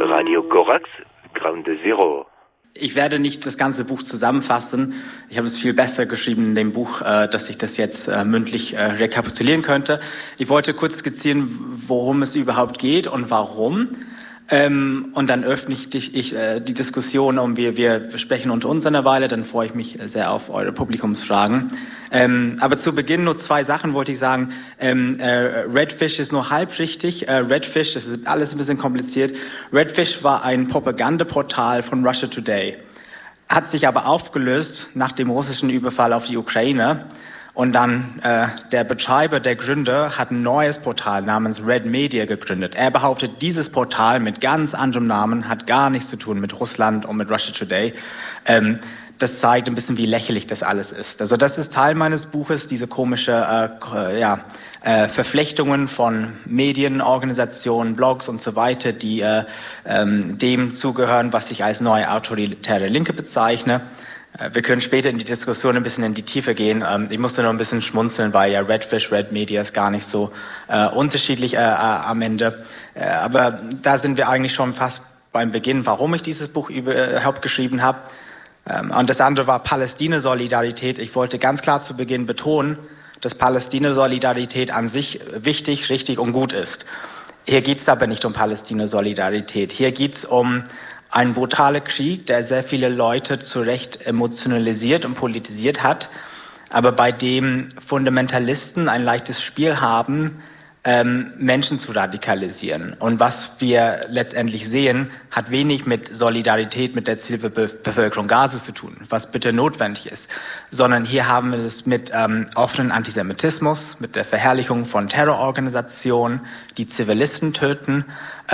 Radio Korax, Ground Zero. Ich werde nicht das ganze Buch zusammenfassen. Ich habe es viel besser geschrieben in dem Buch, dass ich das jetzt mündlich rekapitulieren könnte. Ich wollte kurz skizzieren, worum es überhaupt geht und warum. Und dann öffne ich die Diskussion und wir sprechen unter uns eine Weile, dann freue ich mich sehr auf eure Publikumsfragen. Aber zu Beginn nur 2 Sachen wollte ich sagen. Redfish ist nur halb richtig. Redfish, das ist alles ein bisschen kompliziert. Redfish war ein Propagandaportal von Russia Today. Hat sich aber aufgelöst nach dem russischen Überfall auf die Ukraine. Und dann der Betreiber, der Gründer, hat ein neues Portal namens Red Media gegründet. Er behauptet, dieses Portal mit ganz anderem Namen hat gar nichts zu tun mit Russland und mit Russia Today. Das zeigt ein bisschen, wie lächerlich das alles ist. Also das ist Teil meines Buches, diese komische Verflechtungen von Medien, Organisationen, Blogs und so weiter, die dem zugehören, was ich als neue autoritäre Linke bezeichne. Wir können später in die Diskussion ein bisschen in die Tiefe gehen. Ich musste nur ein bisschen schmunzeln, weil ja Redfish, Red Media ist gar nicht so unterschiedlich am Ende. Aber da sind wir eigentlich schon fast beim Beginn, warum ich dieses Buch überhaupt geschrieben habe. Und das andere war Palästina-Solidarität. Ich wollte ganz klar zu Beginn betonen, dass Palästina-Solidarität an sich wichtig, richtig und gut ist. Hier geht es aber nicht um Palästina-Solidarität. Hier geht es um ein brutaler Krieg, der sehr viele Leute zu Recht emotionalisiert und politisiert hat, aber bei dem Fundamentalisten ein leichtes Spiel haben, Menschen zu radikalisieren. Und was wir letztendlich sehen, hat wenig mit Solidarität mit der Zivilbevölkerung Gazas zu tun, was bitte notwendig ist, sondern hier haben wir es mit offenen Antisemitismus, mit der Verherrlichung von Terrororganisationen, die Zivilisten töten,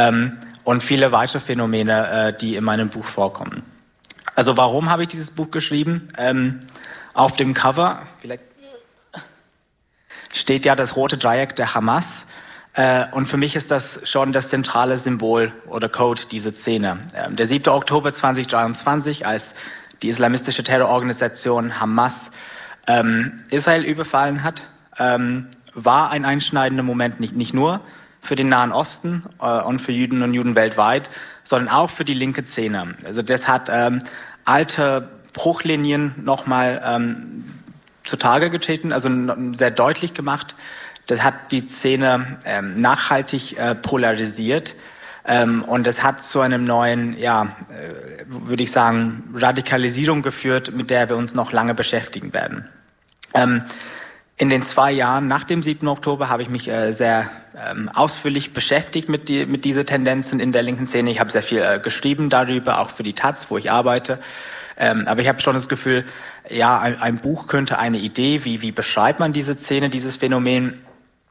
und viele weitere Phänomene, die in meinem Buch vorkommen. Also warum habe ich dieses Buch geschrieben? Auf dem Cover vielleicht steht ja das rote Dreieck der Hamas. Und für mich ist das schon das zentrale Symbol oder Code dieser Szene. Der 7. Oktober 2023, als die islamistische Terrororganisation Hamas Israel überfallen hat, war ein einschneidender Moment, nicht nur für den Nahen Osten und für Jüdinnen und Juden weltweit, sondern auch für die linke Szene. Also das hat alte Bruchlinien nochmal zutage getreten, also sehr deutlich gemacht. Das hat die Szene nachhaltig polarisiert und das hat zu einem neuen, würde ich sagen, Radikalisierung geführt, mit der wir uns noch lange beschäftigen werden. In den 2 Jahren nach dem 7. Oktober habe ich mich sehr ausführlich beschäftigt mit dieser Tendenzen in der linken Szene. Ich habe sehr viel geschrieben darüber, auch für die Taz, wo ich arbeite. Aber ich habe schon das Gefühl, ja, ein Buch könnte eine Idee, wie beschreibt man diese Szene, dieses Phänomen.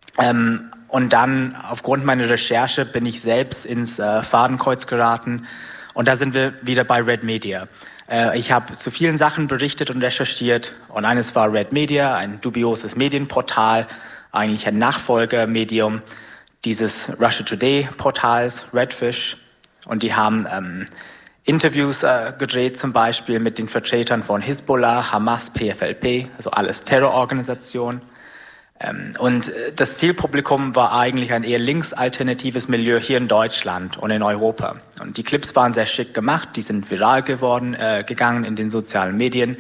Und dann aufgrund meiner Recherche bin ich selbst ins Fadenkreuz geraten. Und da sind wir wieder bei Red Media. Ich habe zu vielen Sachen berichtet und recherchiert und eines war Red Media, ein dubioses Medienportal, eigentlich ein Nachfolgermedium dieses Russia Today Portals, Redfish. Und die haben Interviews gedreht, zum Beispiel mit den Vertretern von Hisbollah, Hamas, PFLP, also alles Terrororganisationen. Und das Zielpublikum war eigentlich ein eher linksalternatives Milieu hier in Deutschland und in Europa. Und die Clips waren sehr schick gemacht, die sind viral gegangen in den sozialen Medien.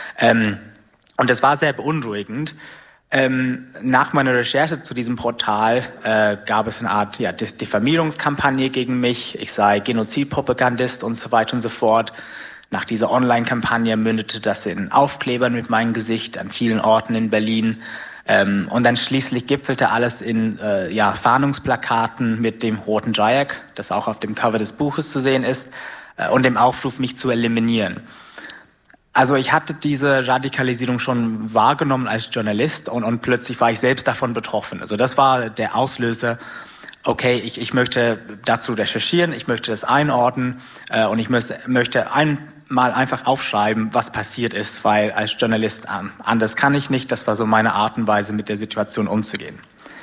Und das war sehr beunruhigend. Nach meiner Recherche zu diesem Portal gab es eine Art Diffamierungskampagne gegen mich. Ich sei Genozidpropagandist und so weiter und so fort. Nach dieser Online-Kampagne mündete das in Aufklebern mit meinem Gesicht an vielen Orten in Berlin. Und dann schließlich gipfelte alles in Fahndungsplakaten mit dem roten Dreieck, das auch auf dem Cover des Buches zu sehen ist, und dem Aufruf, mich zu eliminieren. Also ich hatte diese Radikalisierung schon wahrgenommen als Journalist und plötzlich war ich selbst davon betroffen. Also das war der Auslöser, okay, ich möchte dazu recherchieren, ich möchte das einordnen und ich möchte einmal einfach aufschreiben, was passiert ist, weil als Journalist anders kann ich nicht. Das war so meine Art und Weise, mit der Situation umzugehen.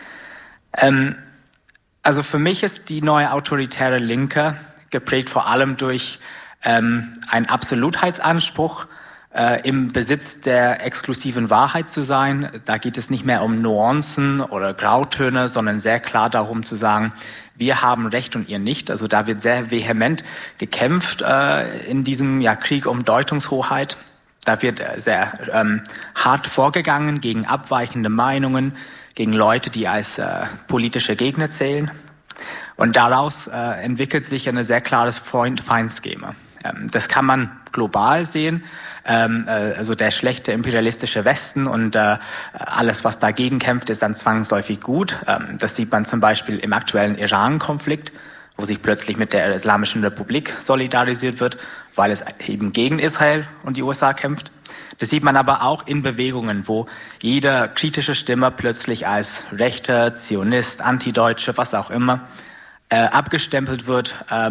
Also für mich ist die neue autoritäre Linke geprägt vor allem durch einen Absolutheitsanspruch im Besitz der exklusiven Wahrheit zu sein. Da geht es nicht mehr um Nuancen oder Grautöne, sondern sehr klar darum zu sagen, wir haben Recht und ihr nicht. Also da wird sehr vehement gekämpft in diesem Krieg um Deutungshoheit. Da wird sehr hart vorgegangen gegen abweichende Meinungen, gegen Leute, die als politische Gegner zählen. Und daraus entwickelt sich ein sehr klares Freund-Feind-Schema. Das kann man global sehen, also der schlechte imperialistische Westen und alles, was dagegen kämpft, ist dann zwangsläufig gut. Das sieht man zum Beispiel im aktuellen Iran-Konflikt, wo sich plötzlich mit der Islamischen Republik solidarisiert wird, weil es eben gegen Israel und die USA kämpft. Das sieht man aber auch in Bewegungen, wo jede kritische Stimme plötzlich als Rechter, Zionist, Antideutsche, was auch immer, abgestempelt wird,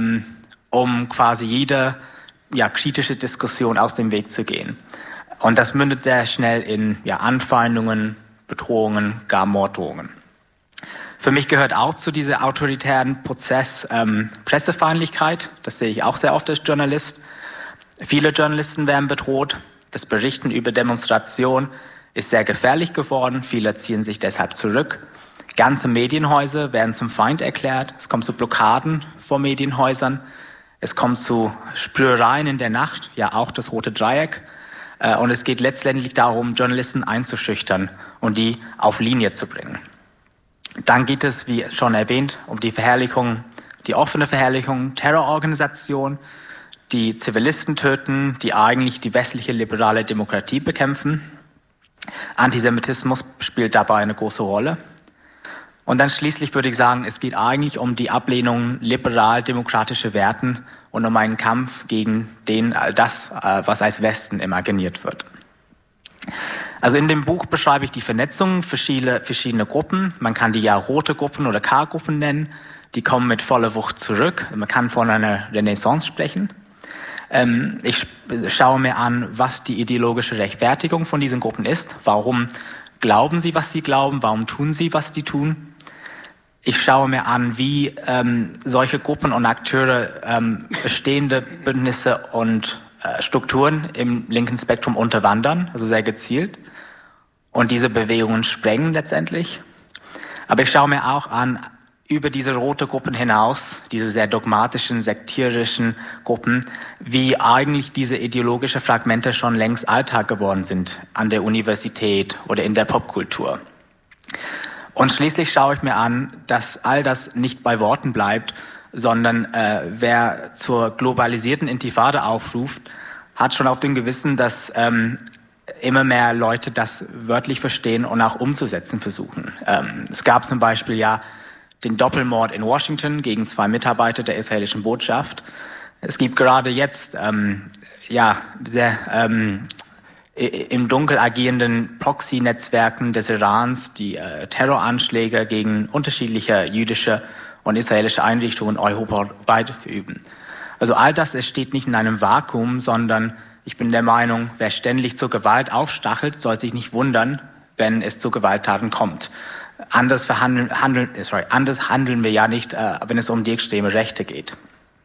um quasi jede kritische Diskussion aus dem Weg zu gehen. Und das mündet sehr schnell in Anfeindungen, Bedrohungen, gar Morddrohungen. Für mich gehört auch zu diesem autoritären Prozess Pressefeindlichkeit. Das sehe ich auch sehr oft als Journalist. Viele Journalisten werden bedroht. Das Berichten über Demonstrationen ist sehr gefährlich geworden. Viele ziehen sich deshalb zurück. Ganze Medienhäuser werden zum Feind erklärt. Es kommt zu Blockaden vor Medienhäusern. Es kommt zu Sprühereien in der Nacht, auch das Rote Dreieck. Und es geht letztendlich darum, Journalisten einzuschüchtern und die auf Linie zu bringen. Dann geht es, wie schon erwähnt, um die Verherrlichung, die offene Verherrlichung Terrororganisationen, die Zivilisten töten, die eigentlich die westliche liberale Demokratie bekämpfen. Antisemitismus spielt dabei eine große Rolle. Und dann schließlich würde ich sagen, es geht eigentlich um die Ablehnung liberal-demokratischer Werten und um einen Kampf gegen das, was als Westen imaginiert wird. Also in dem Buch beschreibe ich die Vernetzung verschiedener Gruppen. Man kann die rote Gruppen oder K-Gruppen nennen. Die kommen mit voller Wucht zurück. Man kann von einer Renaissance sprechen. Ich schaue mir an, was die ideologische Rechtfertigung von diesen Gruppen ist. Warum glauben sie, was sie glauben? Warum tun sie, was sie tun? Ich schaue mir an, wie solche Gruppen und Akteure bestehende Bündnisse und Strukturen im linken Spektrum unterwandern, also sehr gezielt, und diese Bewegungen sprengen letztendlich. Aber ich schaue mir auch an, über diese rote Gruppen hinaus, diese sehr dogmatischen, sektierischen Gruppen, wie eigentlich diese ideologischen Fragmente schon längst Alltag geworden sind an der Universität oder in der Popkultur. Und schließlich schaue ich mir an, dass all das nicht bei Worten bleibt, sondern wer zur globalisierten Intifada aufruft, hat schon auf dem Gewissen, dass immer mehr Leute das wörtlich verstehen und auch umzusetzen versuchen. Es gab zum Beispiel den Doppelmord in Washington gegen 2 Mitarbeiter der israelischen Botschaft. Es gibt gerade jetzt sehr im Dunkel agierenden Proxy-Netzwerken des Irans, die Terroranschläge gegen unterschiedliche jüdische und israelische Einrichtungen europaweit verüben. Also all das steht nicht in einem Vakuum, sondern ich bin der Meinung, wer ständig zur Gewalt aufstachelt, soll sich nicht wundern, wenn es zu Gewalttaten kommt. Anders handeln wir ja nicht, wenn es um die extreme Rechte geht.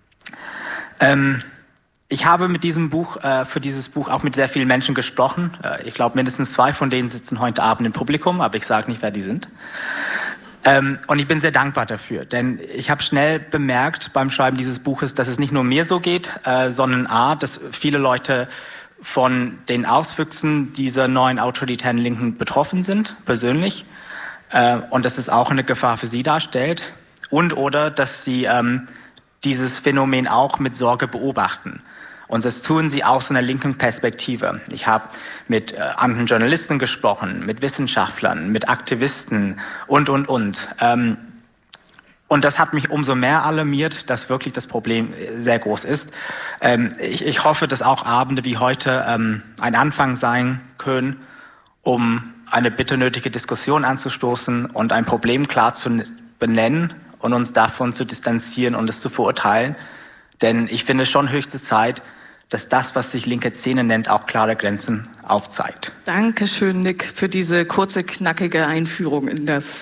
Ich habe mit diesem Buch, für dieses Buch auch mit sehr vielen Menschen gesprochen. Ich glaube, mindestens 2 von denen sitzen heute Abend im Publikum, aber ich sage nicht, wer die sind. Und ich bin sehr dankbar dafür, denn ich habe schnell bemerkt beim Schreiben dieses Buches, dass es nicht nur mir so geht, sondern dass viele Leute von den Auswüchsen dieser neuen autoritären Linken betroffen sind, persönlich. Und dass es auch eine Gefahr für sie darstellt oder dass sie dieses Phänomen auch mit Sorge beobachten. Und das tun sie aus einer linken Perspektive. Ich habe mit anderen Journalisten gesprochen, mit Wissenschaftlern, mit Aktivisten und. Und das hat mich umso mehr alarmiert, dass wirklich das Problem sehr groß ist. Ich hoffe, dass auch Abende wie heute ein Anfang sein können, um eine bitter nötige Diskussion anzustoßen und ein Problem klar zu benennen und uns davon zu distanzieren und es zu verurteilen. Denn ich finde schon höchste Zeit, dass das, was sich linke Szene nennt, auch klare Grenzen aufzeigt. Dankeschön, Nick, für diese kurze, knackige Einführung in das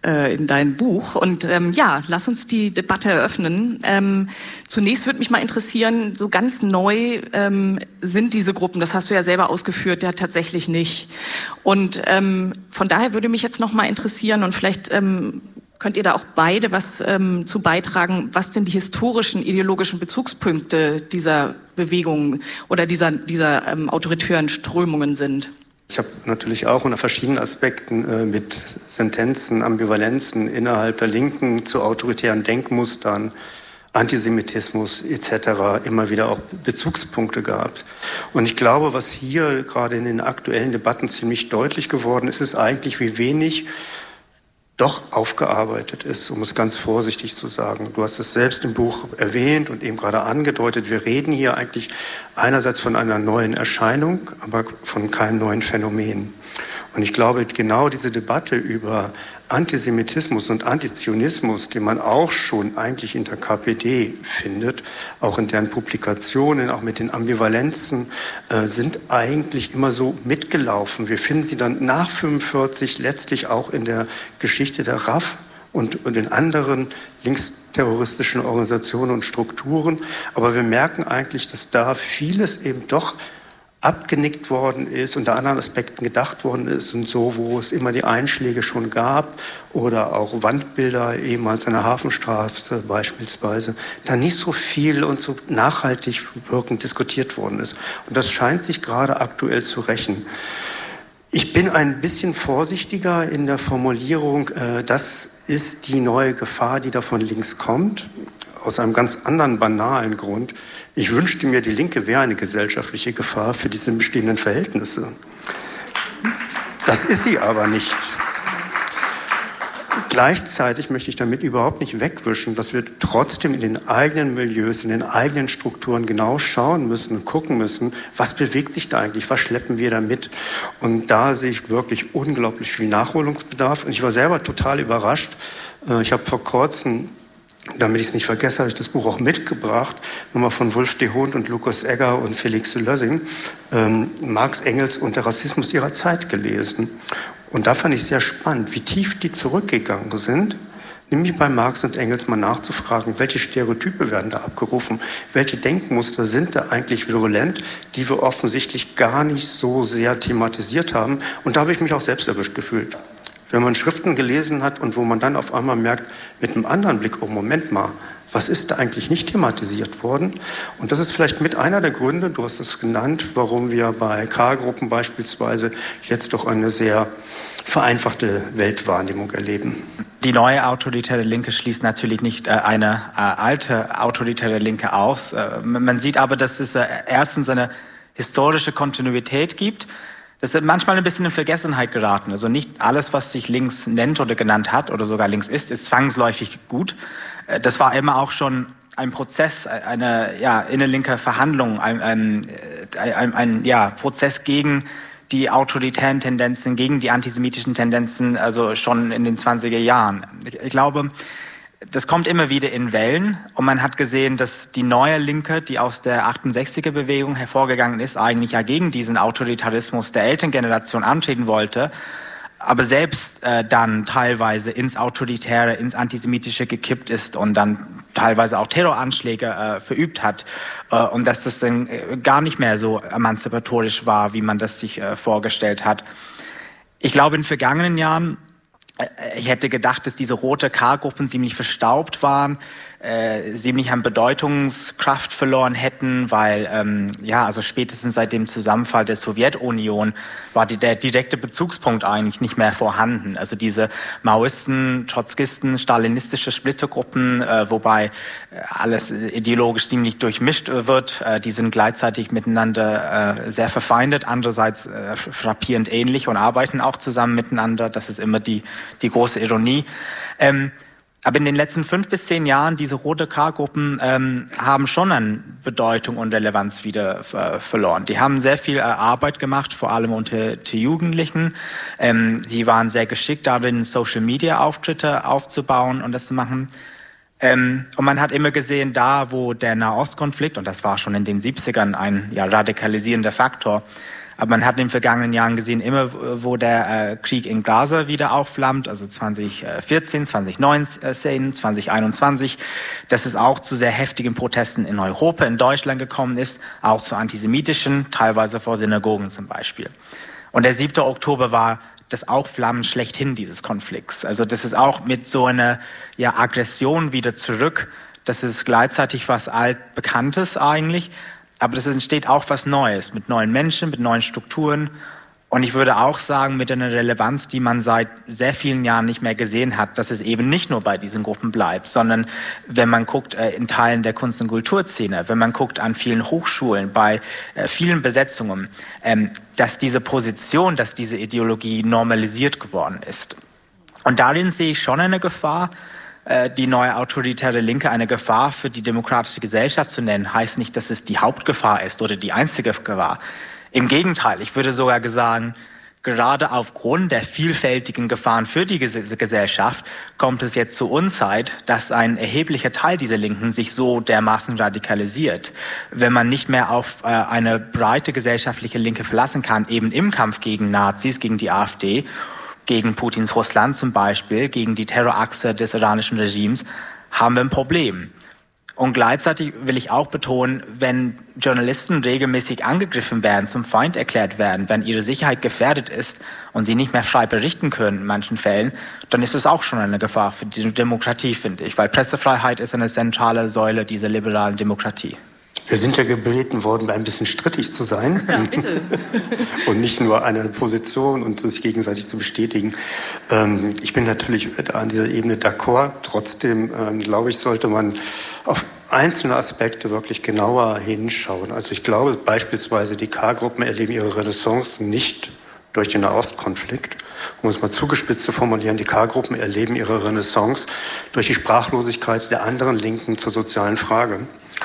in dein Buch. Und lass uns die Debatte eröffnen. Zunächst würde mich mal interessieren, so ganz neu sind diese Gruppen, das hast du ja selber ausgeführt, ja tatsächlich nicht. Und von daher würde mich jetzt noch mal interessieren und vielleicht könnt ihr da auch beide was zu beitragen, was denn die historischen, ideologischen Bezugspunkte dieser Bewegungen oder dieser autoritären Strömungen sind? Ich habe natürlich auch unter verschiedenen Aspekten mit Sentenzen, Ambivalenzen innerhalb der Linken zu autoritären Denkmustern, Antisemitismus etc. immer wieder auch Bezugspunkte gehabt. Und ich glaube, was hier gerade in den aktuellen Debatten ziemlich deutlich geworden ist, ist eigentlich, wie wenig doch aufgearbeitet ist, um es ganz vorsichtig zu sagen. Du hast es selbst im Buch erwähnt und eben gerade angedeutet. Wir reden hier eigentlich einerseits von einer neuen Erscheinung, aber von keinem neuen Phänomen. Und ich glaube, genau diese Debatte über Antisemitismus und Antizionismus, den man auch schon eigentlich in der KPD findet, auch in deren Publikationen, auch mit den Ambivalenzen, sind eigentlich immer so mitgelaufen. Wir finden sie dann nach 1945 letztlich auch in der Geschichte der RAF und in anderen linksterroristischen Organisationen und Strukturen. Aber wir merken eigentlich, dass da vieles eben doch abgenickt worden ist, unter anderen Aspekten gedacht worden ist und so, wo es immer die Einschläge schon gab oder auch Wandbilder ehemals an der Hafenstraße beispielsweise, da nicht so viel und so nachhaltig wirkend diskutiert worden ist. Und das scheint sich gerade aktuell zu rächen. Ich bin ein bisschen vorsichtiger in der Formulierung, das ist die neue Gefahr, die da von links kommt, aus einem ganz anderen banalen Grund. Ich wünschte mir, die Linke wäre eine gesellschaftliche Gefahr für diese bestehenden Verhältnisse. Das ist sie aber nicht. Gleichzeitig möchte ich damit überhaupt nicht wegwischen, dass wir trotzdem in den eigenen Milieus, in den eigenen Strukturen genau schauen müssen und gucken müssen, was bewegt sich da eigentlich, was schleppen wir da mit. Und da sehe ich wirklich unglaublich viel Nachholungsbedarf. Und ich war selber total überrascht. Ich habe vor kurzem, damit ich es nicht vergesse, habe ich das Buch auch mitgebracht, nochmal von Wolf de Hond und Lukas Egger und Felix Lössing, Marx, Engels und der Rassismus ihrer Zeit gelesen. Und da fand ich sehr spannend, wie tief die zurückgegangen sind, nämlich bei Marx und Engels mal nachzufragen, welche Stereotype werden da abgerufen, welche Denkmuster sind da eigentlich virulent, die wir offensichtlich gar nicht so sehr thematisiert haben. Und da habe ich mich auch selbst erwischt gefühlt. Wenn man Schriften gelesen hat und wo man dann auf einmal merkt, mit einem anderen Blick, oh Moment mal, was ist da eigentlich nicht thematisiert worden? Und das ist vielleicht mit einer der Gründe, du hast es genannt, warum wir bei K-Gruppen beispielsweise jetzt doch eine sehr vereinfachte Weltwahrnehmung erleben. Die neue autoritäre Linke schließt natürlich nicht eine alte autoritäre Linke aus. Man sieht aber, dass es erstens eine historische Kontinuität gibt. Das ist manchmal ein bisschen in Vergessenheit geraten. Also nicht alles, was sich links nennt oder genannt hat oder sogar links ist zwangsläufig gut. Das war immer auch schon ein Prozess, eine innerlinke Verhandlung, ein Prozess gegen die autoritären Tendenzen, gegen die antisemitischen Tendenzen, also schon in den 20er Jahren. Ich glaube, das kommt immer wieder in Wellen und man hat gesehen, dass die neue Linke, die aus der 68er-Bewegung hervorgegangen ist, eigentlich ja gegen diesen Autoritarismus der Elterngeneration antreten wollte, aber selbst dann teilweise ins Autoritäre, ins Antisemitische gekippt ist und dann teilweise auch Terroranschläge verübt hat und dass das dann gar nicht mehr so emanzipatorisch war, wie man das sich vorgestellt hat. Ich glaube, in den vergangenen Jahren, ich hätte gedacht, dass diese rote K-Gruppen ziemlich verstaubt waren, ziemlich an Bedeutungskraft verloren hätten, weil also spätestens seit dem Zusammenfall der Sowjetunion war der direkte Bezugspunkt eigentlich nicht mehr vorhanden. Also diese Maoisten, Trotzkisten, stalinistische Splittergruppen, wobei alles ideologisch ziemlich durchmischt wird, die sind gleichzeitig miteinander sehr verfeindet, andererseits frappierend ähnlich und arbeiten auch zusammen miteinander. Das ist immer die große Ironie. Aber in den letzten 5 bis 10 Jahren, diese rote K-Gruppen haben schon an Bedeutung und Relevanz wieder verloren. Die haben sehr viel Arbeit gemacht, vor allem unter Jugendlichen. Sie waren sehr geschickt darin, Social-Media-Auftritte aufzubauen und das zu machen. Und man hat immer gesehen, da wo der Nahostkonflikt, und das war schon in den 70ern ein radikalisierender Faktor, Aber man hat in den vergangenen Jahren gesehen, immer wo der Krieg in Gaza wieder aufflammt, also 2014, 2019, 2021, dass es auch zu sehr heftigen Protesten in Europa, in Deutschland gekommen ist, auch zu antisemitischen, teilweise vor Synagogen zum Beispiel. Und der 7. Oktober war das Aufflammen schlechthin dieses Konflikts. Also das ist auch mit so einer Aggression wieder zurück. Das ist gleichzeitig was Altbekanntes eigentlich, aber das entsteht auch was Neues, mit neuen Menschen, mit neuen Strukturen. Und ich würde auch sagen, mit einer Relevanz, die man seit sehr vielen Jahren nicht mehr gesehen hat, dass es eben nicht nur bei diesen Gruppen bleibt, sondern wenn man guckt in Teilen der Kunst- und Kulturszene, wenn man guckt an vielen Hochschulen, bei vielen Besetzungen, dass diese Position, dass diese Ideologie normalisiert geworden ist. Und darin sehe ich schon eine Gefahr. Die neue autoritäre Linke eine Gefahr für die demokratische Gesellschaft zu nennen, heißt nicht, dass es die Hauptgefahr ist oder die einzige Gefahr. Im Gegenteil, ich würde sogar sagen, gerade aufgrund der vielfältigen Gefahren für die Gesellschaft kommt es jetzt zur Unzeit, dass ein erheblicher Teil dieser Linken sich so dermaßen radikalisiert. Wenn man nicht mehr auf eine breite gesellschaftliche Linke verlassen kann, eben im Kampf gegen Nazis, gegen die AfD, gegen Putins Russland zum Beispiel, gegen die Terrorachse des iranischen Regimes, haben wir ein Problem. Und gleichzeitig will ich auch betonen, wenn Journalisten regelmäßig angegriffen werden, zum Feind erklärt werden, wenn ihre Sicherheit gefährdet ist und sie nicht mehr frei berichten können in manchen Fällen, dann ist es auch schon eine Gefahr für die Demokratie, finde ich, weil Pressefreiheit ist eine zentrale Säule dieser liberalen Demokratie. Wir sind ja gebeten worden, ein bisschen strittig zu sein. Ja, bitte. Und nicht nur eine Position und sich gegenseitig zu bestätigen. Ich bin natürlich an dieser Ebene d'accord. Trotzdem, glaube ich, sollte man auf einzelne Aspekte wirklich genauer hinschauen. Also ich glaube beispielsweise, die K-Gruppen erleben ihre Renaissance nicht durch den Nahostkonflikt. Um es mal zugespitzt zu formulieren, die K-Gruppen erleben ihre Renaissance durch die Sprachlosigkeit der anderen Linken zur sozialen Frage.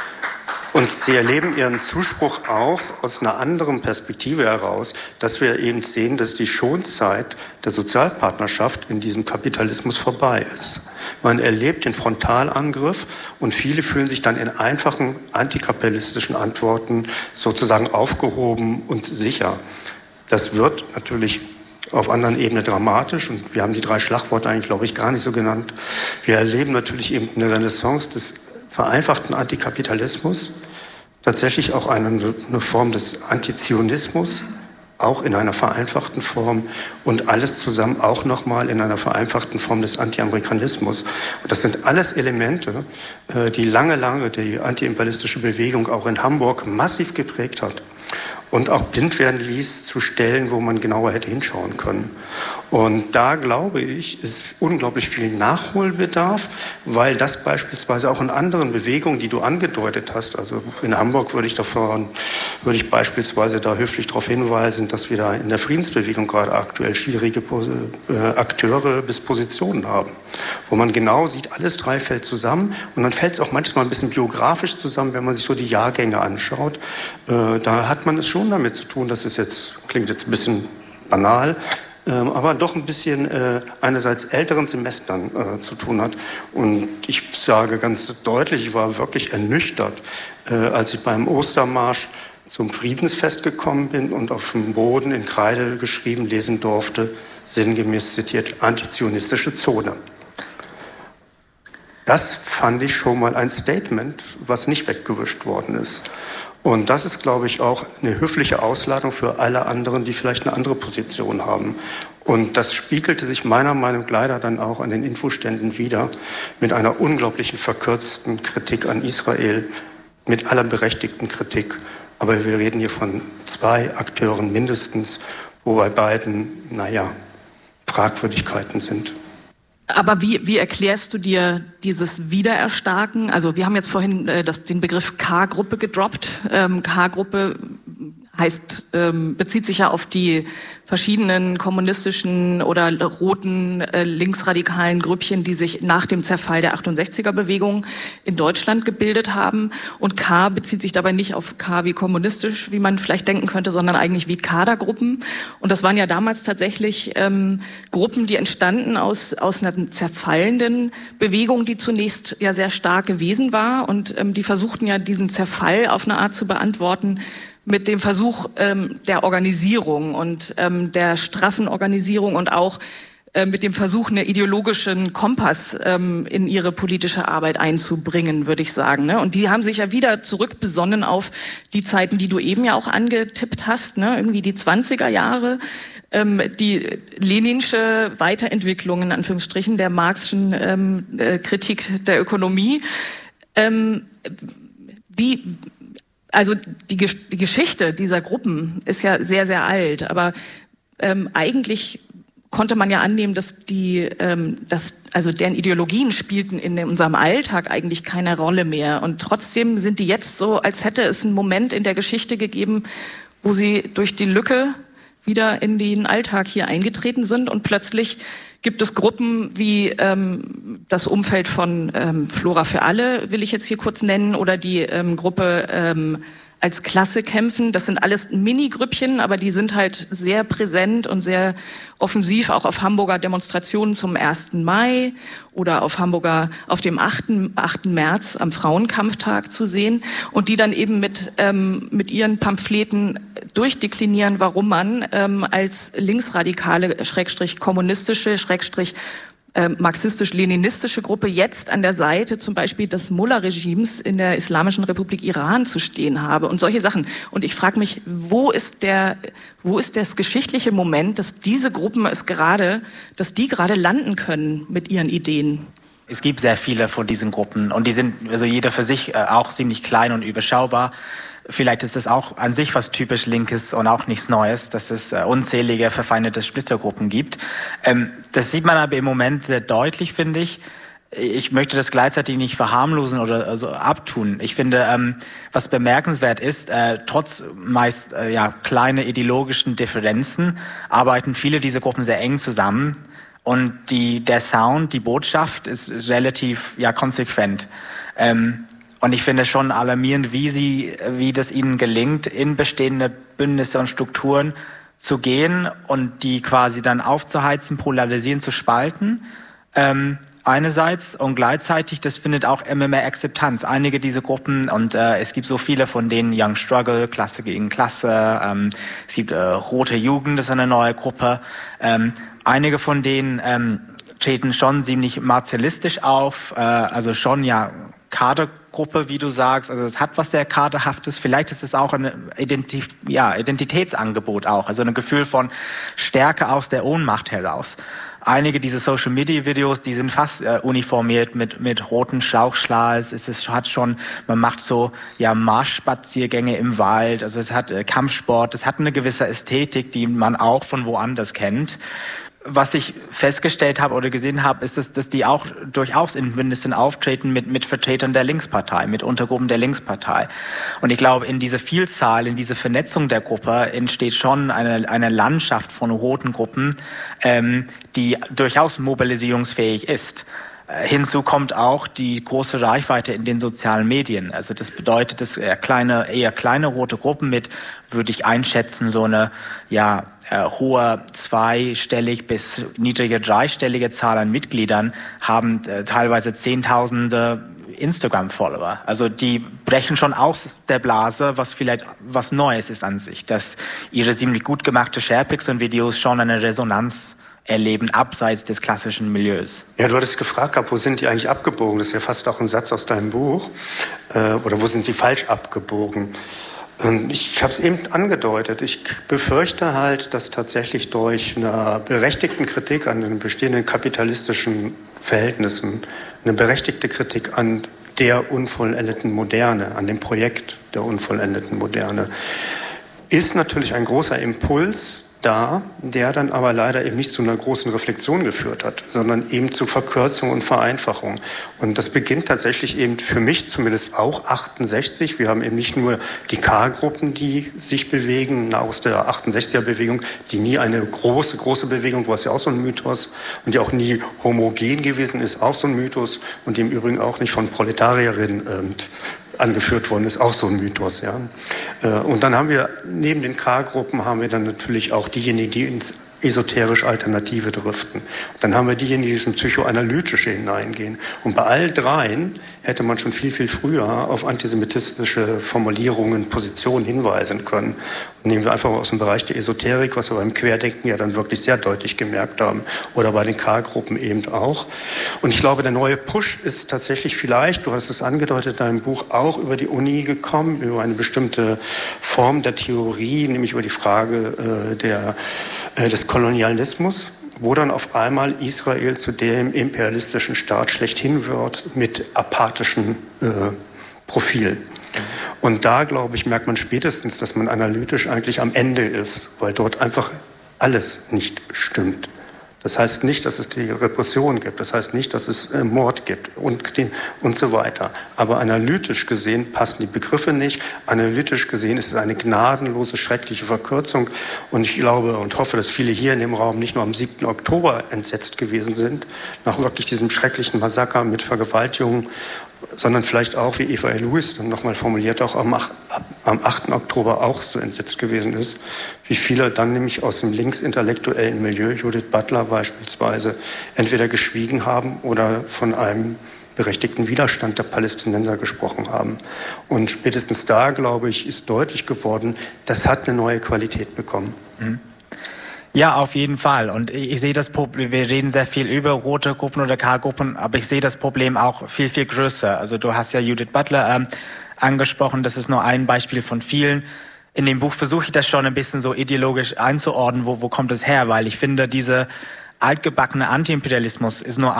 Und sie erleben ihren Zuspruch auch aus einer anderen Perspektive heraus, dass wir eben sehen, dass die Schonzeit der Sozialpartnerschaft in diesem Kapitalismus vorbei ist. Man erlebt den Frontalangriff und viele fühlen sich dann in einfachen antikapitalistischen Antworten sozusagen aufgehoben und sicher. Das wird natürlich auf anderen Ebenen dramatisch und wir haben die 3 Schlagworte eigentlich, glaube ich, gar nicht so genannt. Wir erleben natürlich eben eine Renaissance des vereinfachten Antikapitalismus, tatsächlich auch eine Form des Antizionismus, auch in einer vereinfachten Form und alles zusammen auch nochmal in einer vereinfachten Form des Anti-Amerikanismus. Und das sind alles Elemente, die lange die antiimperialistische Bewegung auch in Hamburg massiv geprägt hat und auch blind werden ließ zu Stellen, wo man genauer hätte hinschauen können. Und da, glaube ich, ist unglaublich viel Nachholbedarf, weil das beispielsweise auch in anderen Bewegungen, die du angedeutet hast, also in Hamburg würde ich beispielsweise da höflich darauf hinweisen, dass wir da in der Friedensbewegung gerade aktuell schwierige Akteure bis Positionen haben, wo man genau sieht, alles 3 fällt zusammen und dann fällt es auch manchmal ein bisschen biografisch zusammen, wenn man sich so die Jahrgänge anschaut. Da hat man es schon damit zu tun, das klingt jetzt ein bisschen banal, aber doch ein bisschen einerseits älteren Semestern zu tun hat. Und ich sage ganz deutlich, ich war wirklich ernüchtert, als ich beim Ostermarsch zum Friedensfest gekommen bin und auf dem Boden in Kreide geschrieben lesen durfte, sinngemäß zitiert, antizionistische Zone. Das fand ich schon mal ein Statement, was nicht weggewischt worden ist. Und das ist, glaube ich, auch eine höfliche Ausladung für alle anderen, die vielleicht eine andere Position haben. Und das spiegelte sich meiner Meinung nach leider dann auch an den Infoständen wider, mit einer unglaublichen verkürzten Kritik an Israel, mit aller berechtigten Kritik. Aber wir reden hier von 2 Akteuren mindestens, wo bei beiden, Fragwürdigkeiten sind. Aber wie erklärst du dir dieses Wiedererstarken? Also wir haben jetzt vorhin den Begriff K-Gruppe gedroppt. K-Gruppe heißt, bezieht sich ja auf die verschiedenen kommunistischen oder roten linksradikalen Grüppchen, die sich nach dem Zerfall der 68er-Bewegung in Deutschland gebildet haben. Und K bezieht sich dabei nicht auf K wie kommunistisch, wie man vielleicht denken könnte, sondern eigentlich wie Kadergruppen. Und das waren ja damals tatsächlich Gruppen, die entstanden aus einer zerfallenden Bewegung, die zunächst ja sehr stark gewesen war. Und die versuchten ja diesen Zerfall auf eine Art zu beantworten mit dem Versuch der Organisierung und der straffen Organisierung und auch mit dem Versuch, einen ideologischen Kompass in ihre politische Arbeit einzubringen, würde ich sagen. Ne? Und die haben sich ja wieder zurückbesonnen auf die Zeiten, die du eben ja auch angetippt hast, ne? Irgendwie die 20er Jahre, die leninsche Weiterentwicklung, in Anführungsstrichen, der Marxischen Kritik der Ökonomie. Also die Geschichte dieser Gruppen ist ja sehr, sehr alt, aber eigentlich konnte man ja annehmen, dass also deren Ideologien spielten in unserem Alltag eigentlich keine Rolle mehr. Und trotzdem sind die jetzt so, als hätte es einen Moment in der Geschichte gegeben, wo sie durch die Lücke wieder in den Alltag hier eingetreten sind. Und plötzlich gibt es Gruppen wie das Umfeld von Flora für alle, will ich jetzt hier kurz nennen, oder die Gruppe als Klasse kämpfen. Das sind alles Mini-Grüppchen, aber die sind halt sehr präsent und sehr offensiv auch auf Hamburger Demonstrationen zum 1. Mai oder auf dem 8. März am Frauenkampftag zu sehen und die dann eben mit ihren Pamphleten durchdeklinieren, warum man als linksradikale, kommunistische, marxistisch-leninistische Gruppe jetzt an der Seite zum Beispiel des Mullah-Regimes in der Islamischen Republik Iran zu stehen habe und solche Sachen. Und ich frage mich, wo ist das geschichtliche Moment, dass diese Gruppen dass die gerade landen können mit ihren Ideen? Es gibt sehr viele von diesen Gruppen und die sind also jeder für sich auch ziemlich klein und überschaubar. Vielleicht ist das auch an sich was typisch Linkes und auch nichts Neues, dass es unzählige verfeindete Splittergruppen gibt. Das sieht man aber im Moment sehr deutlich, finde ich. Ich möchte das gleichzeitig nicht verharmlosen oder also abtun. Ich finde, was bemerkenswert ist, trotz meist kleine ideologischen Differenzen arbeiten viele dieser Gruppen sehr eng zusammen. Und der Sound, die Botschaft ist relativ konsequent. Und ich finde schon alarmierend, wie das ihnen gelingt, in bestehende Bündnisse und Strukturen zu gehen und die quasi dann aufzuheizen, polarisieren, zu spalten. Einerseits und gleichzeitig, das findet auch immer mehr Akzeptanz. Einige dieser Gruppen, und es gibt so viele von denen, Young Struggle, Klasse gegen Klasse, es gibt Rote Jugend, das ist eine neue Gruppe. Einige von denen treten schon ziemlich martialistisch auf, also schon Kadergruppe, wie du sagst, also es hat was sehr Kaderhaftes. Vielleicht ist es auch ein Identitätsangebot auch, also ein Gefühl von Stärke aus der Ohnmacht heraus. Einige dieser Social-Media-Videos, die sind fast uniformiert mit roten Schlauchschals. Man macht so Marschspaziergänge im Wald. Also es hat Kampfsport. Es hat eine gewisse Ästhetik, die man auch von woanders kennt. Was ich festgestellt habe oder gesehen habe, ist, dass die auch durchaus in Bündnissen auftreten mit Vertretern der Linkspartei, mit Untergruppen der Linkspartei. Und ich glaube, in dieser Vielzahl, in dieser Vernetzung der Gruppe entsteht schon eine Landschaft von roten Gruppen, die durchaus mobilisierungsfähig ist. Hinzu kommt auch die große Reichweite in den sozialen Medien. Also das bedeutet, dass eher kleine rote Gruppen mit, würde ich einschätzen, so eine hohe zweistellig bis niedrige dreistellige Zahl an Mitgliedern haben teilweise Zehntausende Instagram-Follower. Also die brechen schon aus der Blase, was vielleicht was Neues ist an sich, dass ihre ziemlich gut gemachte Sharepics und Videos schon eine Resonanz erleben, abseits des klassischen Milieus. Ja, du hattest gefragt, wo sind die eigentlich abgebogen? Das ist ja fast auch ein Satz aus deinem Buch. Oder wo sind sie falsch abgebogen? Ich habe es eben angedeutet. Ich befürchte halt, dass tatsächlich durch eine berechtigte Kritik an den bestehenden kapitalistischen Verhältnissen, eine berechtigte Kritik an der unvollendeten Moderne, an dem Projekt der unvollendeten Moderne, ist natürlich ein großer Impuls da, der dann aber leider eben nicht zu einer großen Reflexion geführt hat, sondern eben zu Verkürzung und Vereinfachung. Und das beginnt tatsächlich eben für mich zumindest auch 68. Wir haben eben nicht nur die K-Gruppen, die sich bewegen, aus der 68er-Bewegung, die nie eine große Bewegung, du hast ja auch so ein Mythos, und die auch nie homogen gewesen ist, auch so ein Mythos, und die im Übrigen auch nicht von Proletarierinnen angeführt worden ist, auch so ein Mythos. Ja. Und dann haben wir neben den K-Gruppen haben wir dann natürlich auch diejenigen, die esoterisch Alternative driften. Dann haben wir diejenigen, die ins Psychoanalytische hineingehen. Und bei all dreien hätte man schon viel, viel früher auf antisemitistische Formulierungen, Positionen hinweisen können. Und nehmen wir einfach aus dem Bereich der Esoterik, was wir beim Querdenken ja dann wirklich sehr deutlich gemerkt haben, oder bei den K-Gruppen eben auch. Und ich glaube, der neue Push ist tatsächlich vielleicht, du hast es angedeutet in deinem Buch, auch über die Uni gekommen, über eine bestimmte Form der Theorie, nämlich über die Frage des Kolonialismus, wo dann auf einmal Israel zu dem imperialistischen Staat schlechthin wird mit apathischen Profil. Und da, glaube ich, merkt man spätestens, dass man analytisch eigentlich am Ende ist, weil dort einfach alles nicht stimmt. Das heißt nicht, dass es die Repression gibt, das heißt nicht, dass es Mord gibt und so weiter. Aber analytisch gesehen passen die Begriffe nicht. Analytisch gesehen ist es eine gnadenlose, schreckliche Verkürzung. Und ich glaube und hoffe, dass viele hier in dem Raum nicht nur am 7. Oktober entsetzt gewesen sind, nach wirklich diesem schrecklichen Massaker mit Vergewaltigungen, sondern vielleicht auch, wie Eva Lewis dann nochmal formuliert, auch am 8. Oktober auch so entsetzt gewesen ist, wie viele dann nämlich aus dem linksintellektuellen Milieu, Judith Butler beispielsweise, entweder geschwiegen haben oder von einem berechtigten Widerstand der Palästinenser gesprochen haben. Und spätestens da, glaube ich, ist deutlich geworden, das hat eine neue Qualität bekommen. Mhm. Ja, auf jeden Fall. Und ich sehe das Problem, wir reden sehr viel über rote Gruppen oder K-Gruppen, aber ich sehe das Problem auch viel, viel größer. Also du hast ja Judith Butler angesprochen, das ist nur ein Beispiel von vielen. In dem Buch versuche ich das schon ein bisschen so ideologisch einzuordnen, wo kommt es her, weil ich finde, diese altgebackene Antiimperialismus ist nur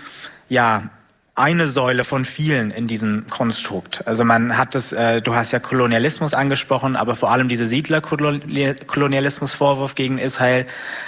eine Säule von vielen in diesem Konstrukt. Also man hat das, du hast ja Kolonialismus angesprochen, aber vor allem diese Siedler-Kolonialismus-Vorwurf gegen Israel,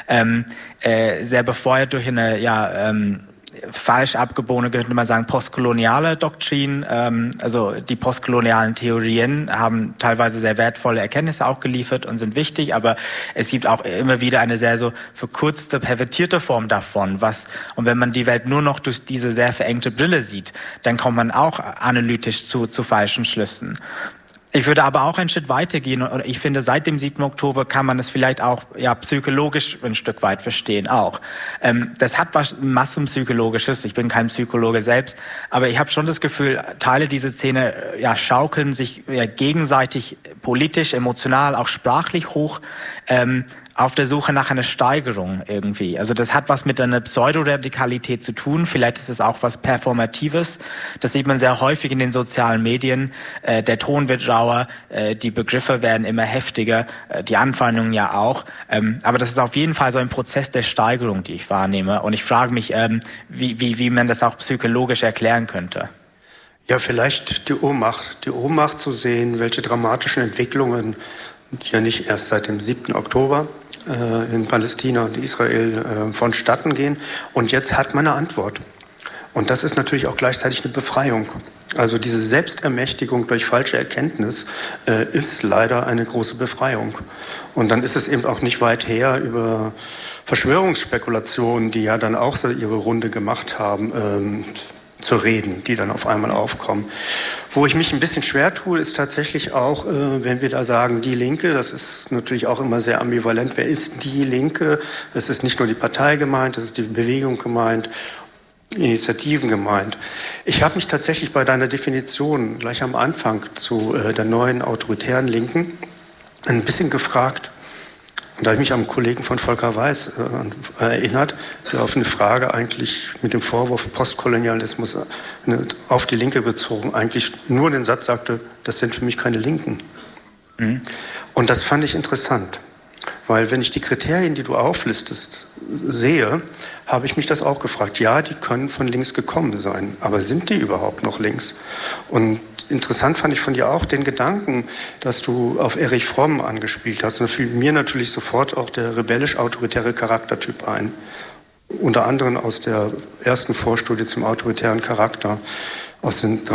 sehr befeuert durch eine, falsch abgebogene, könnte man sagen, postkoloniale Doktrin. Also die postkolonialen Theorien haben teilweise sehr wertvolle Erkenntnisse auch geliefert und sind wichtig, aber es gibt auch immer wieder eine sehr so verkürzte, pervertierte Form davon. Und wenn man die Welt nur noch durch diese sehr verengte Brille sieht, dann kommt man auch analytisch zu falschen Schlüssen. Ich würde aber auch einen Schritt weitergehen und ich finde, seit dem 7. Oktober kann man es vielleicht auch psychologisch ein Stück weit verstehen auch. Das hat was Massenpsychologisches, ich bin kein Psychologe selbst, aber ich habe schon das Gefühl, Teile dieser Szene schaukeln sich gegenseitig politisch, emotional, auch sprachlich hoch, auf der Suche nach einer Steigerung irgendwie. Also das hat was mit einer Pseudoradikalität zu tun. Vielleicht ist es auch was Performatives. Das sieht man sehr häufig in den sozialen Medien. Der Ton wird rauer, die Begriffe werden immer heftiger, die Anfeindungen ja auch. Aber das ist auf jeden Fall so ein Prozess der Steigerung, die ich wahrnehme. Und ich frage mich, wie man das auch psychologisch erklären könnte. Ja, vielleicht die Ohnmacht zu sehen, welche dramatischen Entwicklungen, die ja nicht erst seit dem 7. Oktober in Palästina und Israel vonstatten gehen. Und jetzt hat man eine Antwort. Und das ist natürlich auch gleichzeitig eine Befreiung. Also diese Selbstermächtigung durch falsche Erkenntnis ist leider eine große Befreiung. Und dann ist es eben auch nicht weit her über Verschwörungsspekulationen, die ja dann auch so ihre Runde gemacht haben, zu reden, die dann auf einmal aufkommen. Wo ich mich ein bisschen schwer tue, ist tatsächlich auch, wenn wir da sagen, die Linke, das ist natürlich auch immer sehr ambivalent. Wer ist die Linke? Es ist nicht nur die Partei gemeint, es ist die Bewegung gemeint, Initiativen gemeint. Ich habe mich tatsächlich bei deiner Definition gleich am Anfang zu der neuen autoritären Linken ein bisschen gefragt. Und da habe ich mich am Kollegen von Volker Weiß erinnert, der auf eine Frage eigentlich mit dem Vorwurf Postkolonialismus auf die Linke bezogen eigentlich nur den Satz sagte, das sind für mich keine Linken. Mhm. Und das fand ich interessant, weil wenn ich die Kriterien, die du auflistest, sehe, habe ich mich das auch gefragt. Ja, die können von links gekommen sein, aber sind die überhaupt noch links? Und interessant fand ich von dir auch den Gedanken, dass du auf Erich Fromm angespielt hast. Und da fiel mir natürlich sofort auch der rebellisch-autoritäre Charaktertyp ein. Unter anderem aus der ersten Vorstudie zum autoritären Charakter aus den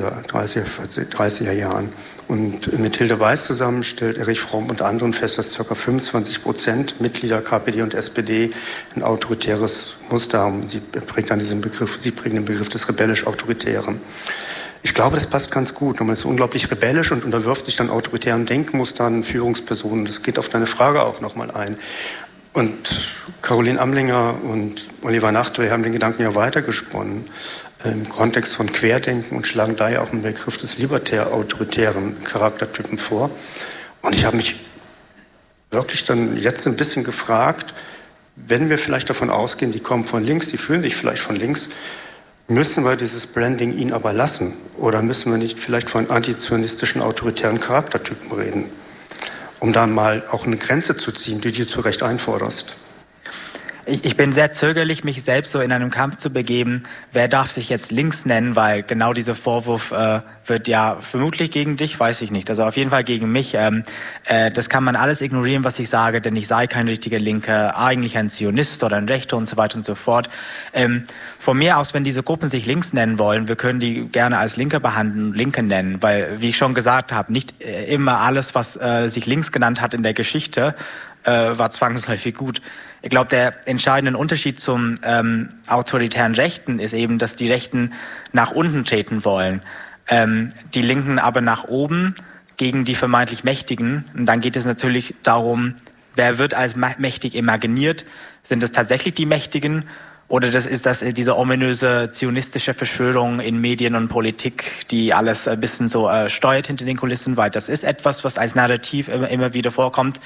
30er Jahren. Und mit Hilde Weiß zusammen stellt Erich Fromm unter anderem fest, dass ca. 25% Mitglieder KPD und SPD ein autoritäres Muster haben. Sie prägen den Begriff des rebellisch-autoritären. Ich glaube, das passt ganz gut. Man ist unglaublich rebellisch und unterwirft sich dann autoritären Denkmustern, Führungspersonen. Das geht auf deine Frage auch nochmal ein. Und Caroline Amlinger und Oliver Nachtwey haben den Gedanken ja weitergesponnen im Kontext von Querdenken und schlagen daher auch einen Begriff des libertär-autoritären Charaktertypen vor. Und ich habe mich wirklich dann jetzt ein bisschen gefragt, wenn wir vielleicht davon ausgehen, die kommen von links, die fühlen sich vielleicht von links, müssen wir dieses Branding ihnen aber lassen? Oder müssen wir nicht vielleicht von antizionistischen, autoritären Charaktertypen reden? Um da mal auch eine Grenze zu ziehen, die du zu Recht einforderst. Ich bin sehr zögerlich, mich selbst so in einem Kampf zu begeben. Wer darf sich jetzt links nennen? Weil genau dieser Vorwurf wird ja vermutlich gegen dich, weiß ich nicht. Also auf jeden Fall gegen mich. Das kann man alles ignorieren, was ich sage, denn ich sei kein richtiger Linker, eigentlich ein Zionist oder ein Rechter und so weiter und so fort. Von mir aus, wenn diese Gruppen sich links nennen wollen, wir können die gerne als Linke behandeln, Linke nennen. Weil, wie ich schon gesagt habe, nicht immer alles, was sich links genannt hat in der Geschichte, war zwangsläufig gut. Ich glaube, der entscheidende Unterschied zum autoritären Rechten ist eben, dass die Rechten nach unten treten wollen, die Linken aber nach oben gegen die vermeintlich Mächtigen. Und dann geht es natürlich darum, wer wird als mächtig imaginiert? Sind es tatsächlich die Mächtigen? Oder ist das diese ominöse zionistische Verschwörung in Medien und Politik, die alles ein bisschen so steuert hinter den Kulissen? Weil das ist etwas, was als Narrativ immer wieder vorkommt.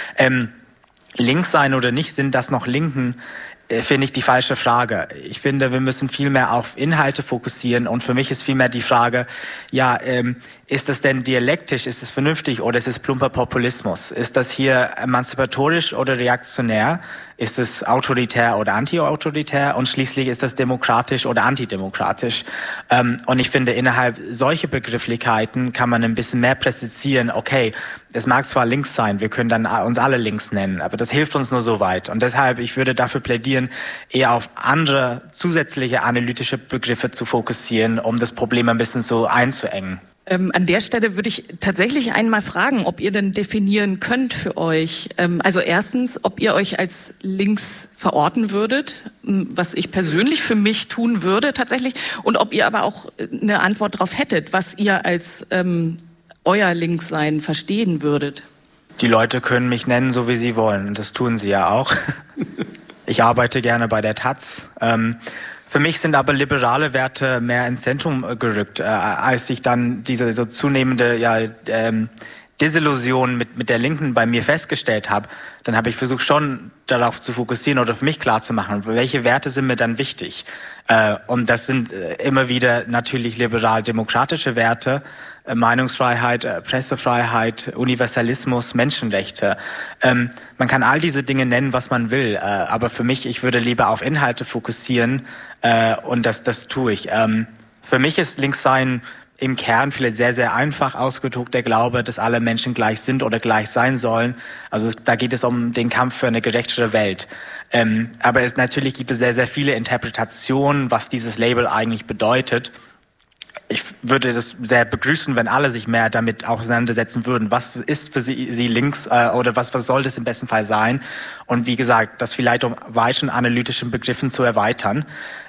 Links sein oder nicht, sind das noch Linken, finde ich die falsche Frage. Ich finde, wir müssen viel mehr auf Inhalte fokussieren und für mich ist vielmehr die Frage, ja, ist das denn dialektisch, ist es vernünftig oder ist es plumper Populismus? Ist das hier emanzipatorisch oder reaktionär? Ist es autoritär oder anti-autoritär? Und schließlich ist das demokratisch oder antidemokratisch? Und ich finde, innerhalb solcher Begrifflichkeiten kann man ein bisschen mehr präzisieren, okay, es mag zwar links sein, wir können dann uns alle links nennen, aber das hilft uns nur so weit. Und deshalb, ich würde dafür plädieren, eher auf andere zusätzliche analytische Begriffe zu fokussieren, um das Problem ein bisschen so einzuengen. An der Stelle würde ich tatsächlich einmal fragen, ob ihr denn definieren könnt für euch. Also erstens, ob ihr euch als links verorten würdet, was ich persönlich für mich tun würde tatsächlich, und ob ihr aber auch eine Antwort darauf hättet, was ihr als euer Linkssein verstehen würdet. Die Leute können mich nennen, so wie sie wollen, und das tun sie ja auch. Ich arbeite gerne bei der Taz. Für mich sind aber liberale Werte mehr ins Zentrum gerückt, als ich dann diese so zunehmende Desillusion mit der Linken bei mir festgestellt habe. Dann habe ich versucht schon darauf zu fokussieren oder für mich klar zu machen, welche Werte sind mir dann wichtig. Und das sind immer wieder natürlich liberal-demokratische Werte, Meinungsfreiheit, Pressefreiheit, Universalismus, Menschenrechte. Man kann all diese Dinge nennen, was man will, aber für mich, ich würde lieber auf Inhalte fokussieren und das tue ich. Für mich ist Linkssein im Kern vielleicht sehr, sehr einfach ausgedrückt der Glaube, dass alle Menschen gleich sind oder gleich sein sollen. Also da geht es um den Kampf für eine gerechtere Welt. Aber natürlich gibt es sehr, sehr viele Interpretationen, was dieses Label eigentlich bedeutet. Ich würde das sehr begrüßen, wenn alle sich mehr damit auseinandersetzen würden. Was ist für sie links oder was soll das im besten Fall sein? Und wie gesagt, das vielleicht um weiteren analytischen Begriffen zu erweitern.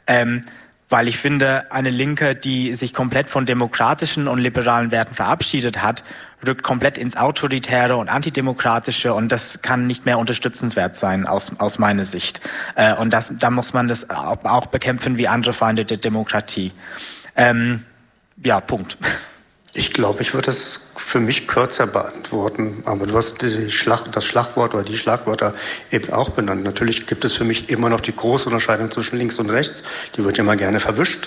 Weil ich finde, eine Linke, die sich komplett von demokratischen und liberalen Werten verabschiedet hat, rückt komplett ins Autoritäre und Antidemokratische und das kann nicht mehr unterstützenswert sein aus meiner Sicht. Und da muss man das auch bekämpfen wie andere Feinde der Demokratie. Ja, Punkt. Ich glaube, ich würde es für mich kürzer beantworten, aber du hast das Schlagwort oder die Schlagwörter eben auch benannt. Natürlich gibt es für mich immer noch die große Unterscheidung zwischen links und rechts. Die wird immer gerne verwischt.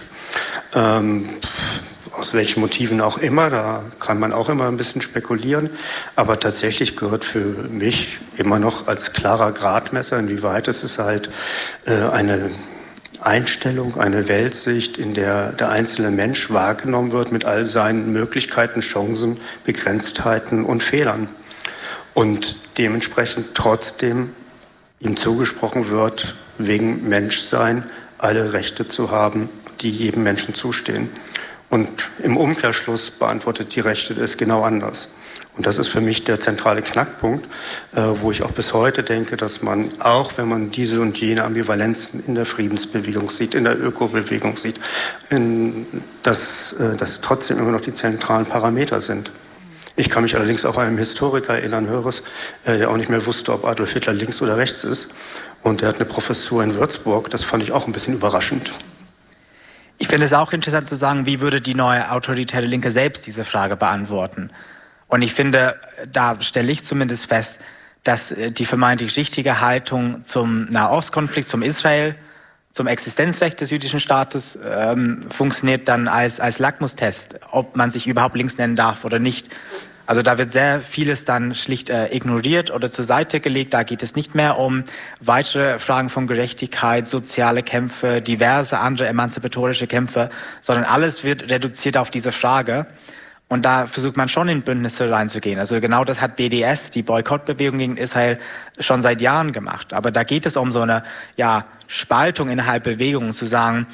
Aus welchen Motiven auch immer, da kann man auch immer ein bisschen spekulieren. Aber tatsächlich gehört für mich immer noch als klarer Gradmesser, inwieweit es ist halt eine Einstellung, eine Weltsicht, in der der einzelne Mensch wahrgenommen wird mit all seinen Möglichkeiten, Chancen, Begrenztheiten und Fehlern. Und dementsprechend trotzdem ihm zugesprochen wird, wegen Menschsein alle Rechte zu haben, die jedem Menschen zustehen. Und im Umkehrschluss beantwortet die Rechte es genau anders. Und das ist für mich der zentrale Knackpunkt, wo ich auch bis heute denke, dass man, auch wenn man diese und jene Ambivalenzen in der Friedensbewegung sieht, in der Ökobewegung sieht, dass trotzdem immer noch die zentralen Parameter sind. Ich kann mich allerdings auch an einen Historiker erinnern, Höres, der auch nicht mehr wusste, ob Adolf Hitler links oder rechts ist. Und der hat eine Professur in Würzburg. Das fand ich auch ein bisschen überraschend. Ich finde es auch interessant zu sagen, wie würde die neue autoritäre Linke selbst diese Frage beantworten. Und ich finde, da stelle ich zumindest fest, dass die vermeintlich richtige Haltung zum Nahostkonflikt, zum Israel, zum Existenzrecht des jüdischen Staates funktioniert dann als Lackmustest, ob man sich überhaupt links nennen darf oder nicht. Also da wird sehr vieles dann schlicht ignoriert oder zur Seite gelegt. Da geht es nicht mehr um weitere Fragen von Gerechtigkeit, soziale Kämpfe, diverse andere emanzipatorische Kämpfe, sondern alles wird reduziert auf diese Frage. Und da versucht man schon in Bündnisse reinzugehen. Also genau das hat BDS, die Boykottbewegung gegen Israel, schon seit Jahren gemacht. Aber da geht es um so eine Spaltung innerhalb Bewegungen, zu sagen,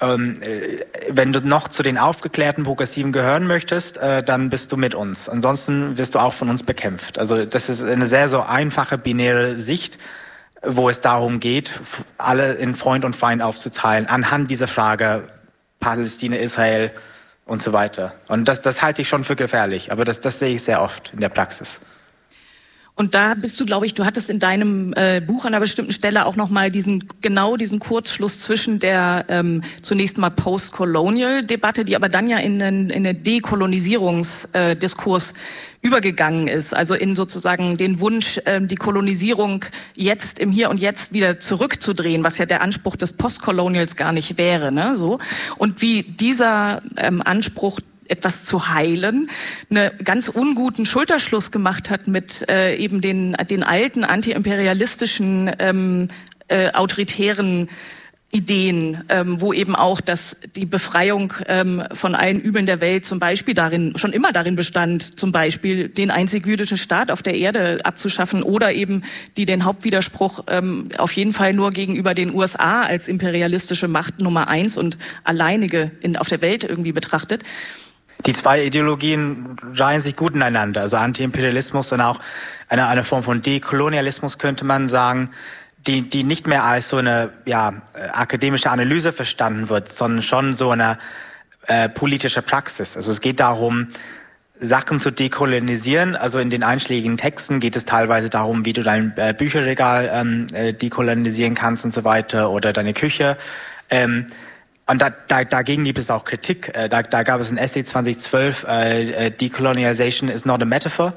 wenn du noch zu den aufgeklärten Progressiven gehören möchtest, dann bist du mit uns. Ansonsten wirst du auch von uns bekämpft. Also das ist eine sehr so einfache binäre Sicht, wo es darum geht, alle in Freund und Feind aufzuteilen, anhand dieser Frage Palästina, Israel und so weiter. Und das halte ich schon für gefährlich, aber das sehe ich sehr oft in der Praxis. Und da bist du, glaube ich, du hattest in deinem Buch an einer bestimmten Stelle auch nochmal diesen Kurzschluss zwischen der zunächst mal Post-Colonial-Debatte, die aber dann ja in einen Dekolonisierungsdiskurs übergegangen ist, also in sozusagen den Wunsch, die Kolonisierung jetzt im Hier und Jetzt wieder zurückzudrehen, was ja der Anspruch des Postcolonials gar nicht wäre, ne? So. Und wie dieser Anspruch, etwas zu heilen, einen ganz unguten Schulterschluss gemacht hat mit eben den alten antiimperialistischen autoritären Ideen, wo eben auch die Befreiung von allen Übeln der Welt zum Beispiel schon immer darin bestand, zum Beispiel den einzig jüdischen Staat auf der Erde abzuschaffen oder eben die den Hauptwiderspruch auf jeden Fall nur gegenüber den USA als imperialistische Macht Nummer 1 und alleinige auf der Welt irgendwie betrachtet. Die zwei Ideologien reihen sich gut ineinander, also Antiimperialismus und auch eine Form von Dekolonialismus, könnte man sagen, die nicht mehr als so eine akademische Analyse verstanden wird, sondern schon so eine politische Praxis. Also es geht darum, Sachen zu dekolonisieren. Also in den einschlägigen Texten geht es teilweise darum, wie du dein Bücherregal dekolonisieren kannst und so weiter oder deine Küche. Und dagegen gibt es auch Kritik. Da gab es ein Essay 2012, Decolonialization is not a metaphor.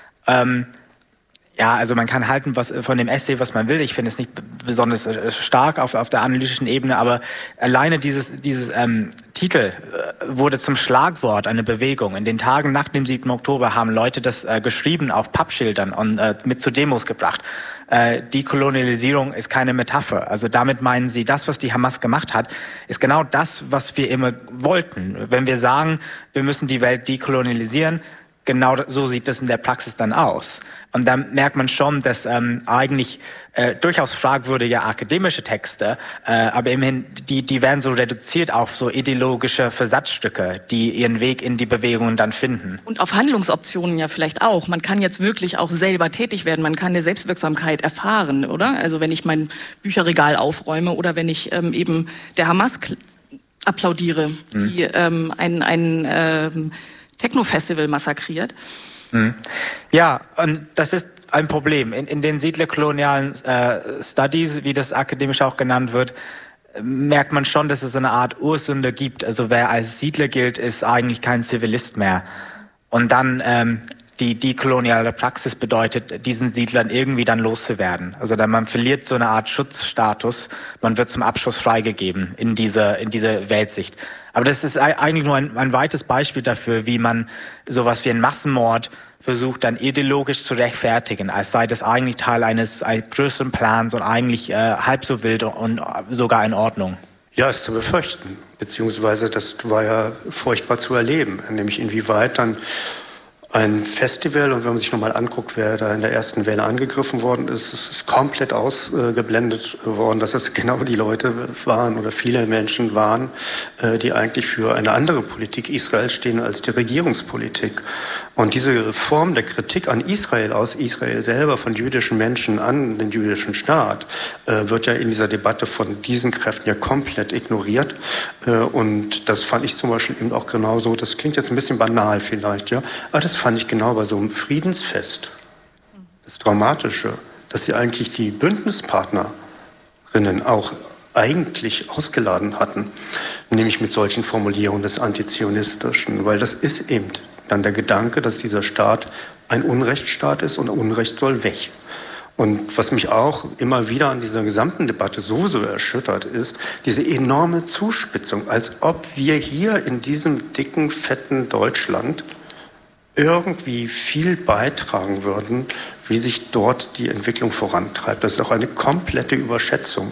Also man kann halten von dem Essay, was man will. Ich finde es nicht besonders stark auf der analytischen Ebene, aber alleine dieses Titel wurde zum Schlagwort einer Bewegung. In den Tagen nach dem 7. Oktober haben Leute das geschrieben auf Pappschildern und mit zu Demos gebracht. Dekolonialisierung ist keine Metapher. Also damit meinen sie, das, was die Hamas gemacht hat, ist genau das, was wir immer wollten. Wenn wir sagen, wir müssen die Welt dekolonialisieren, genau so sieht das in der Praxis dann aus. Und da merkt man schon, dass eigentlich durchaus fragwürdige akademische Texte, aber immerhin, die werden so reduziert auf so ideologische Versatzstücke, die ihren Weg in die Bewegungen dann finden. Und auf Handlungsoptionen ja vielleicht auch. Man kann jetzt wirklich auch selber tätig werden, man kann eine Selbstwirksamkeit erfahren, oder? Also wenn ich mein Bücherregal aufräume oder wenn ich eben der Hamas applaudiere, die ein Techno-Festival massakriert. Ja, und das ist ein Problem. In den siedlerkolonialen Studies, wie das akademisch auch genannt wird, merkt man schon, dass es eine Art Ursünde gibt. Also wer als Siedler gilt, ist eigentlich kein Zivilist mehr. Und dann die koloniale Praxis bedeutet, diesen Siedlern irgendwie dann loszuwerden. Also man verliert so eine Art Schutzstatus, man wird zum Abschuss freigegeben in diese Weltsicht. Aber das ist eigentlich nur ein weites Beispiel dafür, wie man sowas wie einen Massenmord versucht dann ideologisch zu rechtfertigen, als sei das eigentlich Teil eines größeren Plans und eigentlich halb so wild und sogar in Ordnung. Ja, ist zu befürchten, beziehungsweise das war ja furchtbar zu erleben, nämlich inwieweit dann ein Festival, und wenn man sich nochmal anguckt, wer da in der ersten Welle angegriffen worden ist, es ist komplett ausgeblendet worden, dass es genau die Leute waren oder viele Menschen waren, die eigentlich für eine andere Politik Israels stehen als die Regierungspolitik. Und diese Form der Kritik an Israel, aus Israel selber, von jüdischen Menschen an den jüdischen Staat, wird ja in dieser Debatte von diesen Kräften ja komplett ignoriert. Und das fand ich zum Beispiel eben auch genauso, das klingt jetzt ein bisschen banal vielleicht, ja, aber das fand ich genau bei so einem Friedensfest das Dramatische, dass sie eigentlich die Bündnispartnerinnen auch eigentlich ausgeladen hatten, nämlich mit solchen Formulierungen des Antizionistischen, weil das ist eben dann der Gedanke, dass dieser Staat ein Unrechtsstaat ist und Unrecht soll weg. Und was mich auch immer wieder an dieser gesamten Debatte so erschüttert, ist diese enorme Zuspitzung, als ob wir hier in diesem dicken, fetten Deutschland irgendwie viel beitragen würden, wie sich dort die Entwicklung vorantreibt. Das ist auch eine komplette Überschätzung.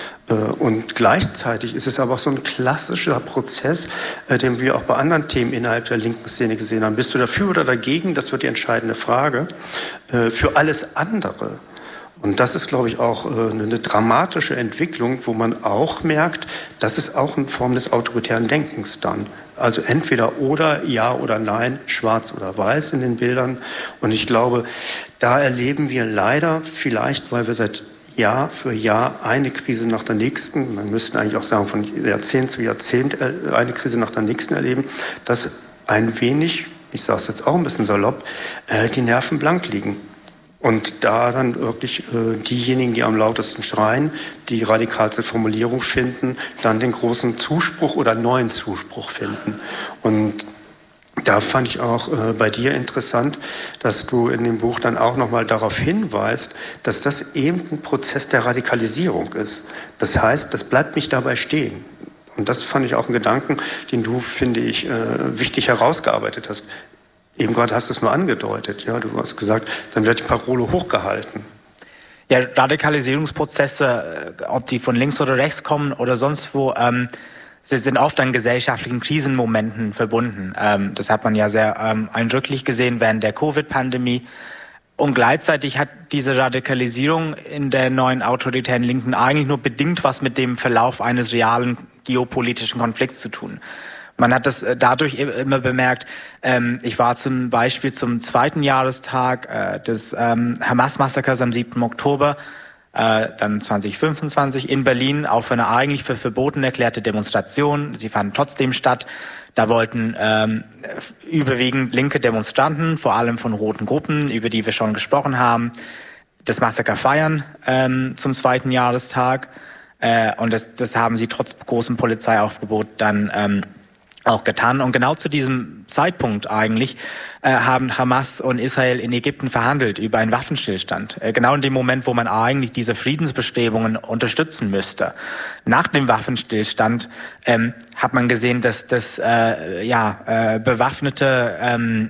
Und gleichzeitig ist es aber auch so ein klassischer Prozess, den wir auch bei anderen Themen innerhalb der linken Szene gesehen haben. Bist du dafür oder dagegen? Das wird die entscheidende Frage. Für alles andere. Und das ist, glaube ich, auch eine dramatische Entwicklung, wo man auch merkt, das ist auch eine Form des autoritären Denkens dann. Also entweder oder, ja oder nein, schwarz oder weiß in den Bildern. Und ich glaube, da erleben wir leider vielleicht, weil wir seit Jahr für Jahr eine Krise nach der nächsten, man müsste eigentlich auch sagen, von Jahrzehnt zu Jahrzehnt eine Krise nach der nächsten erleben, dass ein wenig, ich sage es jetzt auch ein bisschen salopp, die Nerven blank liegen. Und da dann wirklich diejenigen, die am lautesten schreien, die radikalste Formulierung finden, dann den großen Zuspruch oder neuen Zuspruch finden. Und da fand ich auch bei dir interessant, dass du in dem Buch dann auch nochmal darauf hinweist, dass das eben ein Prozess der Radikalisierung ist. Das heißt, das bleibt nicht dabei stehen. Und das fand ich auch einen Gedanken, den du, finde ich, wichtig herausgearbeitet hast. Eben gerade hast du es nur angedeutet, ja, du hast gesagt, dann wird die Parole hochgehalten. Ja, Radikalisierungsprozesse, ob die von links oder rechts kommen oder sonst wo, sie sind oft an gesellschaftlichen Krisenmomenten verbunden. Das hat man ja sehr eindrücklich gesehen während der Covid-Pandemie. Und gleichzeitig hat diese Radikalisierung in der neuen autoritären Linken eigentlich nur bedingt was mit dem Verlauf eines realen geopolitischen Konflikts zu tun. Man hat das dadurch immer bemerkt. Ich war zum Beispiel zum 2. Jahrestag des Hamas-Massakers am 7. Oktober, dann 2025 in Berlin auf eine eigentlich für verboten erklärte Demonstration. Sie fanden trotzdem statt. Da wollten überwiegend linke Demonstranten, vor allem von roten Gruppen, über die wir schon gesprochen haben, das Massaker feiern zum 2. Jahrestag. Und das haben sie trotz großem Polizeiaufgebot dann auch getan. Und genau zu diesem Zeitpunkt eigentlich haben Hamas und Israel in Ägypten verhandelt über einen Waffenstillstand. Genau in dem Moment, wo man eigentlich diese Friedensbestrebungen unterstützen müsste. Nach dem Waffenstillstand hat man gesehen, dass bewaffnete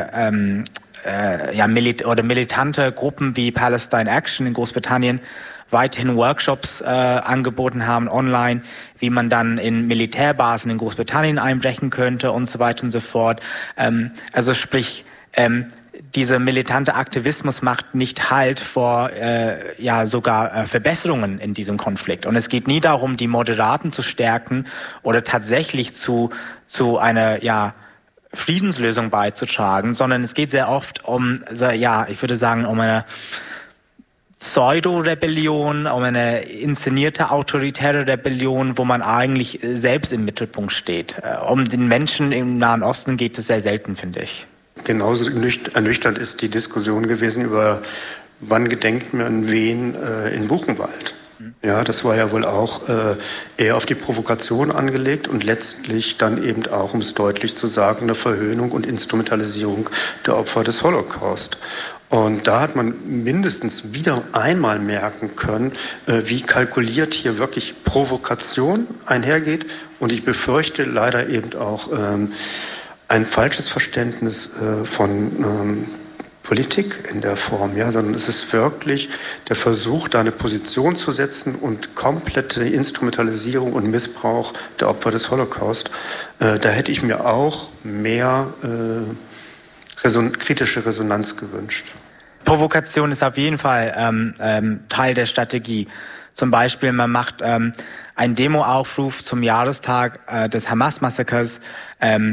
militante Gruppen wie Palestine Action in Großbritannien weiterhin Workshops angeboten haben online, wie man dann in Militärbasen in Großbritannien einbrechen könnte und so weiter und so fort. Also sprich, dieser militante Aktivismus macht nicht Halt vor Verbesserungen in diesem Konflikt. Und es geht nie darum, die Moderaten zu stärken oder tatsächlich zu einer Friedenslösung beizutragen, sondern es geht sehr oft um eine Pseudo-Rebellion, um eine inszenierte autoritäre Rebellion, wo man eigentlich selbst im Mittelpunkt steht. Um den Menschen im Nahen Osten geht es sehr selten, finde ich. Genauso ernüchternd ist die Diskussion gewesen über, wann gedenkt man wen in Buchenwald. Ja, das war ja wohl auch eher auf die Provokation angelegt und letztlich dann eben auch, um es deutlich zu sagen, eine Verhöhnung und Instrumentalisierung der Opfer des Holocaust. Und da hat man mindestens wieder einmal merken können, wie kalkuliert hier wirklich Provokation einhergeht. Und ich befürchte leider eben auch ein falsches Verständnis von Politik in der Form, ja, sondern es ist wirklich der Versuch, da eine Position zu setzen und komplette Instrumentalisierung und Missbrauch der Opfer des Holocaust. Da hätte ich mir auch mehr kritische Resonanz gewünscht. Provokation ist auf jeden Fall Teil der Strategie. Zum Beispiel, man macht einen Demoaufruf zum Jahrestag des Hamas-Massakers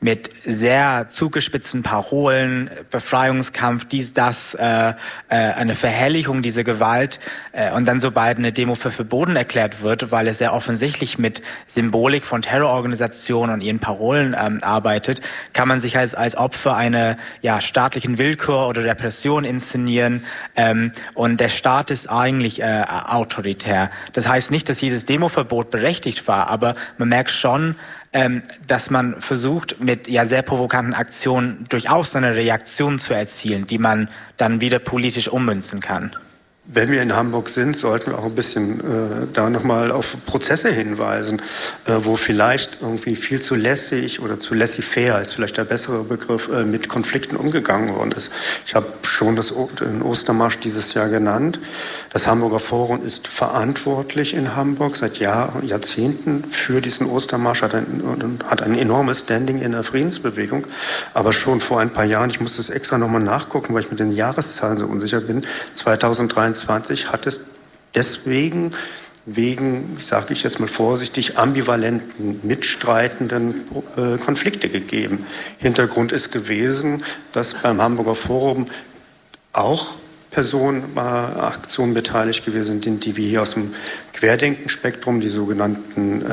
mit sehr zugespitzten Parolen, Befreiungskampf, das, eine Verherrlichung dieser Gewalt und dann sobald eine Demo für verboten erklärt wird, weil es sehr offensichtlich mit Symbolik von Terrororganisationen und ihren Parolen arbeitet, kann man sich als Opfer einer staatlichen Willkür oder Repression inszenieren und der Staat ist eigentlich autoritär. Das heißt nicht, dass jedes Demoverbot berechtigt war, aber man merkt schon, dass man versucht, mit sehr provokanten Aktionen durchaus eine Reaktion zu erzielen, die man dann wieder politisch ummünzen kann. Wenn wir in Hamburg sind, sollten wir auch ein bisschen da nochmal auf Prozesse hinweisen, wo vielleicht irgendwie viel zu lässig oder zu laissez-faire ist vielleicht der bessere Begriff, mit Konflikten umgegangen worden ist. Ich habe schon den Ostermarsch dieses Jahr genannt. Das Hamburger Forum ist verantwortlich in Hamburg seit Jahrzehnten für diesen Ostermarsch, hat ein enormes Standing in der Friedensbewegung. Aber schon vor ein paar Jahren, ich musste es extra nochmal nachgucken, weil ich mit den Jahreszahlen so unsicher bin, 2023 hat es deswegen wegen, sage ich jetzt mal vorsichtig, ambivalenten, mitstreitenden Konflikte gegeben. Hintergrund ist gewesen, dass beim Hamburger Forum auch Personen Aktionen beteiligt gewesen sind, die wir hier aus dem Querdenkenspektrum, die sogenannten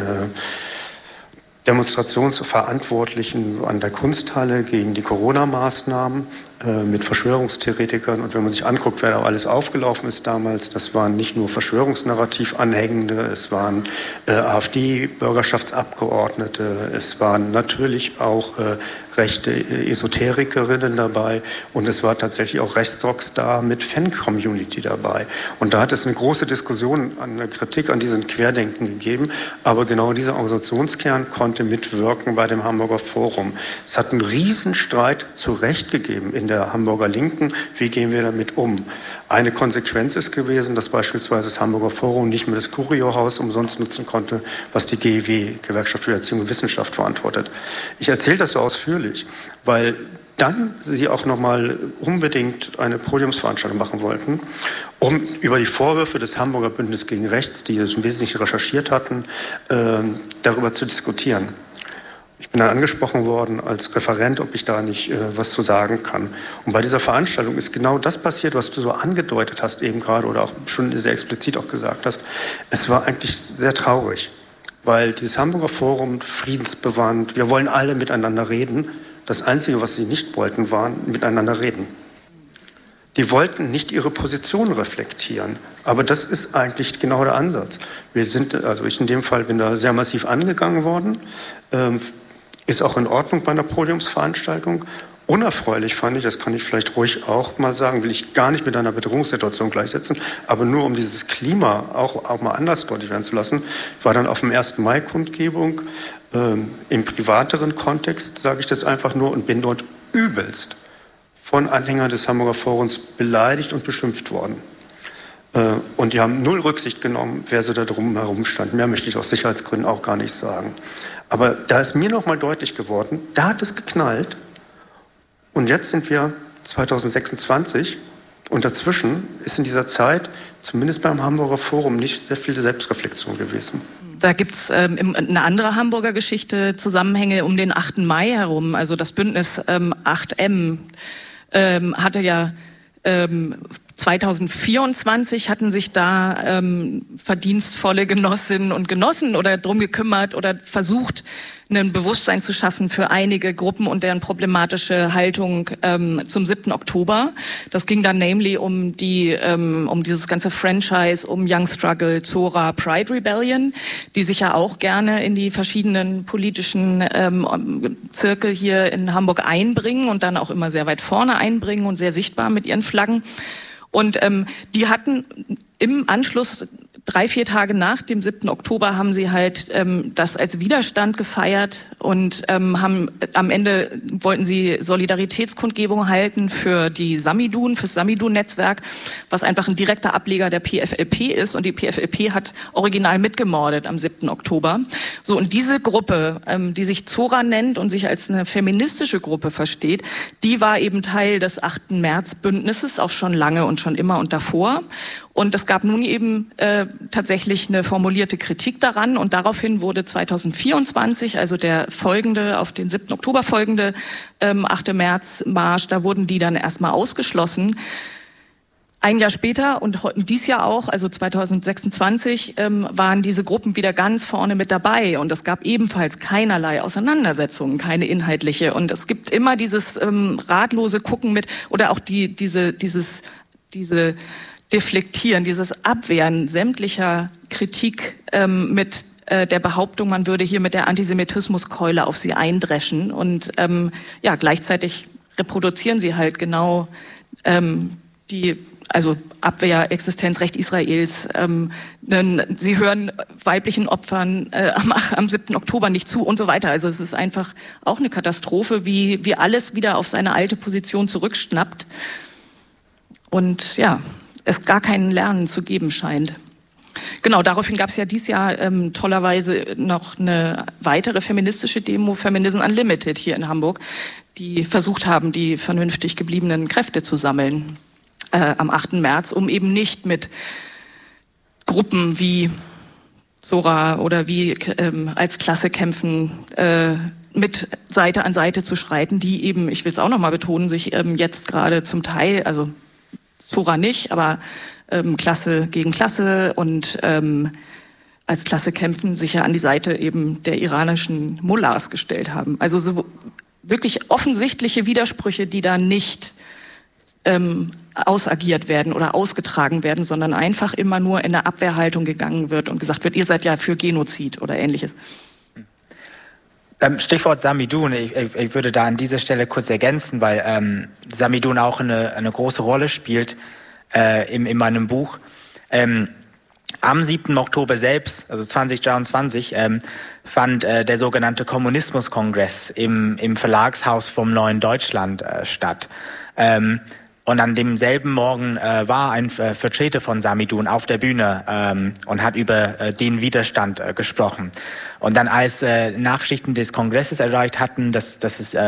Demonstrationsverantwortlichen an der Kunsthalle gegen die Corona-Maßnahmen mit Verschwörungstheoretikern. Und wenn man sich anguckt, wer da alles aufgelaufen ist damals, das waren nicht nur Verschwörungsnarrativ-Anhängende, es waren AfD-Bürgerschaftsabgeordnete, es waren natürlich auch rechte Esoterikerinnen dabei und es war tatsächlich auch Rechtsrocks da mit Fan-Community dabei. Und da hat es eine große Diskussion an der Kritik an diesen Querdenken gegeben, aber genau dieser Organisationskern konnte mitwirken bei dem Hamburger Forum. Es hat einen Riesenstreit zu Recht gegeben in der Hamburger Linken. Wie gehen wir damit um? Eine Konsequenz ist gewesen, dass beispielsweise das Hamburger Forum nicht mehr das Curio-Haus umsonst nutzen konnte, was die GEW, Gewerkschaft für Erziehung und Wissenschaft, verantwortet. Ich erzähle das so ausführlich, weil dann sie auch nochmal unbedingt eine Podiumsveranstaltung machen wollten, um über die Vorwürfe des Hamburger Bündnis gegen Rechts, die das im Wesentlichen recherchiert hatten, darüber zu diskutieren. Ich bin dann angesprochen worden als Referent, ob ich da nicht was zu sagen kann. Und bei dieser Veranstaltung ist genau das passiert, was du so angedeutet hast eben gerade oder auch schon sehr explizit auch gesagt hast. Es war eigentlich sehr traurig, weil dieses Hamburger Forum friedensbewandt, wir wollen alle miteinander reden. Das Einzige, was sie nicht wollten, war miteinander reden. Die wollten nicht ihre Position reflektieren. Aber das ist eigentlich genau der Ansatz. Ich in dem Fall bin da sehr massiv angegangen worden. Ist auch in Ordnung bei einer Podiumsveranstaltung. Unerfreulich fand ich, das kann ich vielleicht ruhig auch mal sagen, will ich gar nicht mit einer Bedrohungssituation gleichsetzen, aber nur um dieses Klima auch mal anders deutlich werden zu lassen. Ich war dann auf dem 1. Mai-Kundgebung im privateren Kontext, sage ich das einfach nur, und bin dort übelst von Anhängern des Hamburger Forums beleidigt und beschimpft worden. Und die haben null Rücksicht genommen, wer so da drum herum stand. Mehr möchte ich aus Sicherheitsgründen auch gar nicht sagen. Aber da ist mir noch mal deutlich geworden, da hat es geknallt. Und jetzt sind wir 2026 und dazwischen ist in dieser Zeit, zumindest beim Hamburger Forum, nicht sehr viel Selbstreflexion gewesen. Da gibt's eine andere Hamburger Geschichte, Zusammenhänge um den 8. Mai herum. Also das Bündnis 8M hatte ja 2024 hatten sich da verdienstvolle Genossinnen und Genossen oder drum gekümmert oder versucht, ein Bewusstsein zu schaffen für einige Gruppen und deren problematische Haltung zum 7. Oktober. Das ging dann namely um dieses ganze Franchise, um Young Struggle, Zora, Pride Rebellion, die sich ja auch gerne in die verschiedenen politischen Zirkel hier in Hamburg einbringen und dann auch immer sehr weit vorne einbringen und sehr sichtbar mit ihren Flaggen. Und die hatten im Anschluss 3-4 Tage nach dem 7. Oktober haben sie halt das als Widerstand gefeiert und haben am Ende wollten sie Solidaritätskundgebung halten für die Samidun, fürs Samidun-Netzwerk, was einfach ein direkter Ableger der PFLP ist, und die PFLP hat original mitgemordet am 7. Oktober. So, und diese Gruppe, die sich Zora nennt und sich als eine feministische Gruppe versteht, die war eben Teil des 8. März-Bündnisses, auch schon lange und schon immer und davor. Und es gab nun eben tatsächlich eine formulierte Kritik daran und daraufhin wurde 2024, also der folgende, auf den 7. Oktober folgende 8. März Marsch, da wurden die dann erstmal ausgeschlossen. Ein Jahr später und dies Jahr auch, also 2026, waren diese Gruppen wieder ganz vorne mit dabei und es gab ebenfalls keinerlei Auseinandersetzungen, keine inhaltliche. Und es gibt immer dieses ratlose Gucken mit oder auch diese Deflektieren, dieses Abwehren sämtlicher Kritik mit der Behauptung, man würde hier mit der Antisemitismuskeule auf sie eindreschen. Und gleichzeitig reproduzieren sie halt genau also Abwehr, Existenzrecht Israels. Sie hören weiblichen Opfern am 7. Oktober nicht zu und so weiter. Also es ist einfach auch eine Katastrophe, wie alles wieder auf seine alte Position zurückschnappt und es gar kein Lernen zu geben scheint. Genau, daraufhin gab es ja dieses Jahr tollerweise noch eine weitere feministische Demo, Feminism Unlimited hier in Hamburg, die versucht haben, die vernünftig gebliebenen Kräfte zu sammeln. Am 8. März, um eben nicht mit Gruppen wie Zora oder wie als Klasse kämpfen, mit Seite an Seite zu streiten, die eben, ich will es auch nochmal betonen, sich jetzt gerade zum Teil, also Zora nicht, aber Klasse gegen Klasse und als Klasse kämpfen, sich ja an die Seite eben der iranischen Mullahs gestellt haben. Also so wirklich offensichtliche Widersprüche, die da nicht ausagiert werden oder ausgetragen werden, sondern einfach immer nur in der Abwehrhaltung gegangen wird und gesagt wird, ihr seid ja für Genozid oder Ähnliches. Stichwort Samidun, ich würde da an dieser Stelle kurz ergänzen, weil Samidun auch eine große Rolle spielt in meinem Buch. Am 7. Oktober selbst, also 2023, fand der sogenannte Kommunismuskongress im Verlagshaus vom Neuen Deutschland statt. Und an demselben Morgen war ein Vertreter von Samidun auf der Bühne und hat über den Widerstand gesprochen. Und dann als Nachrichten des Kongresses erreicht hatten, dass es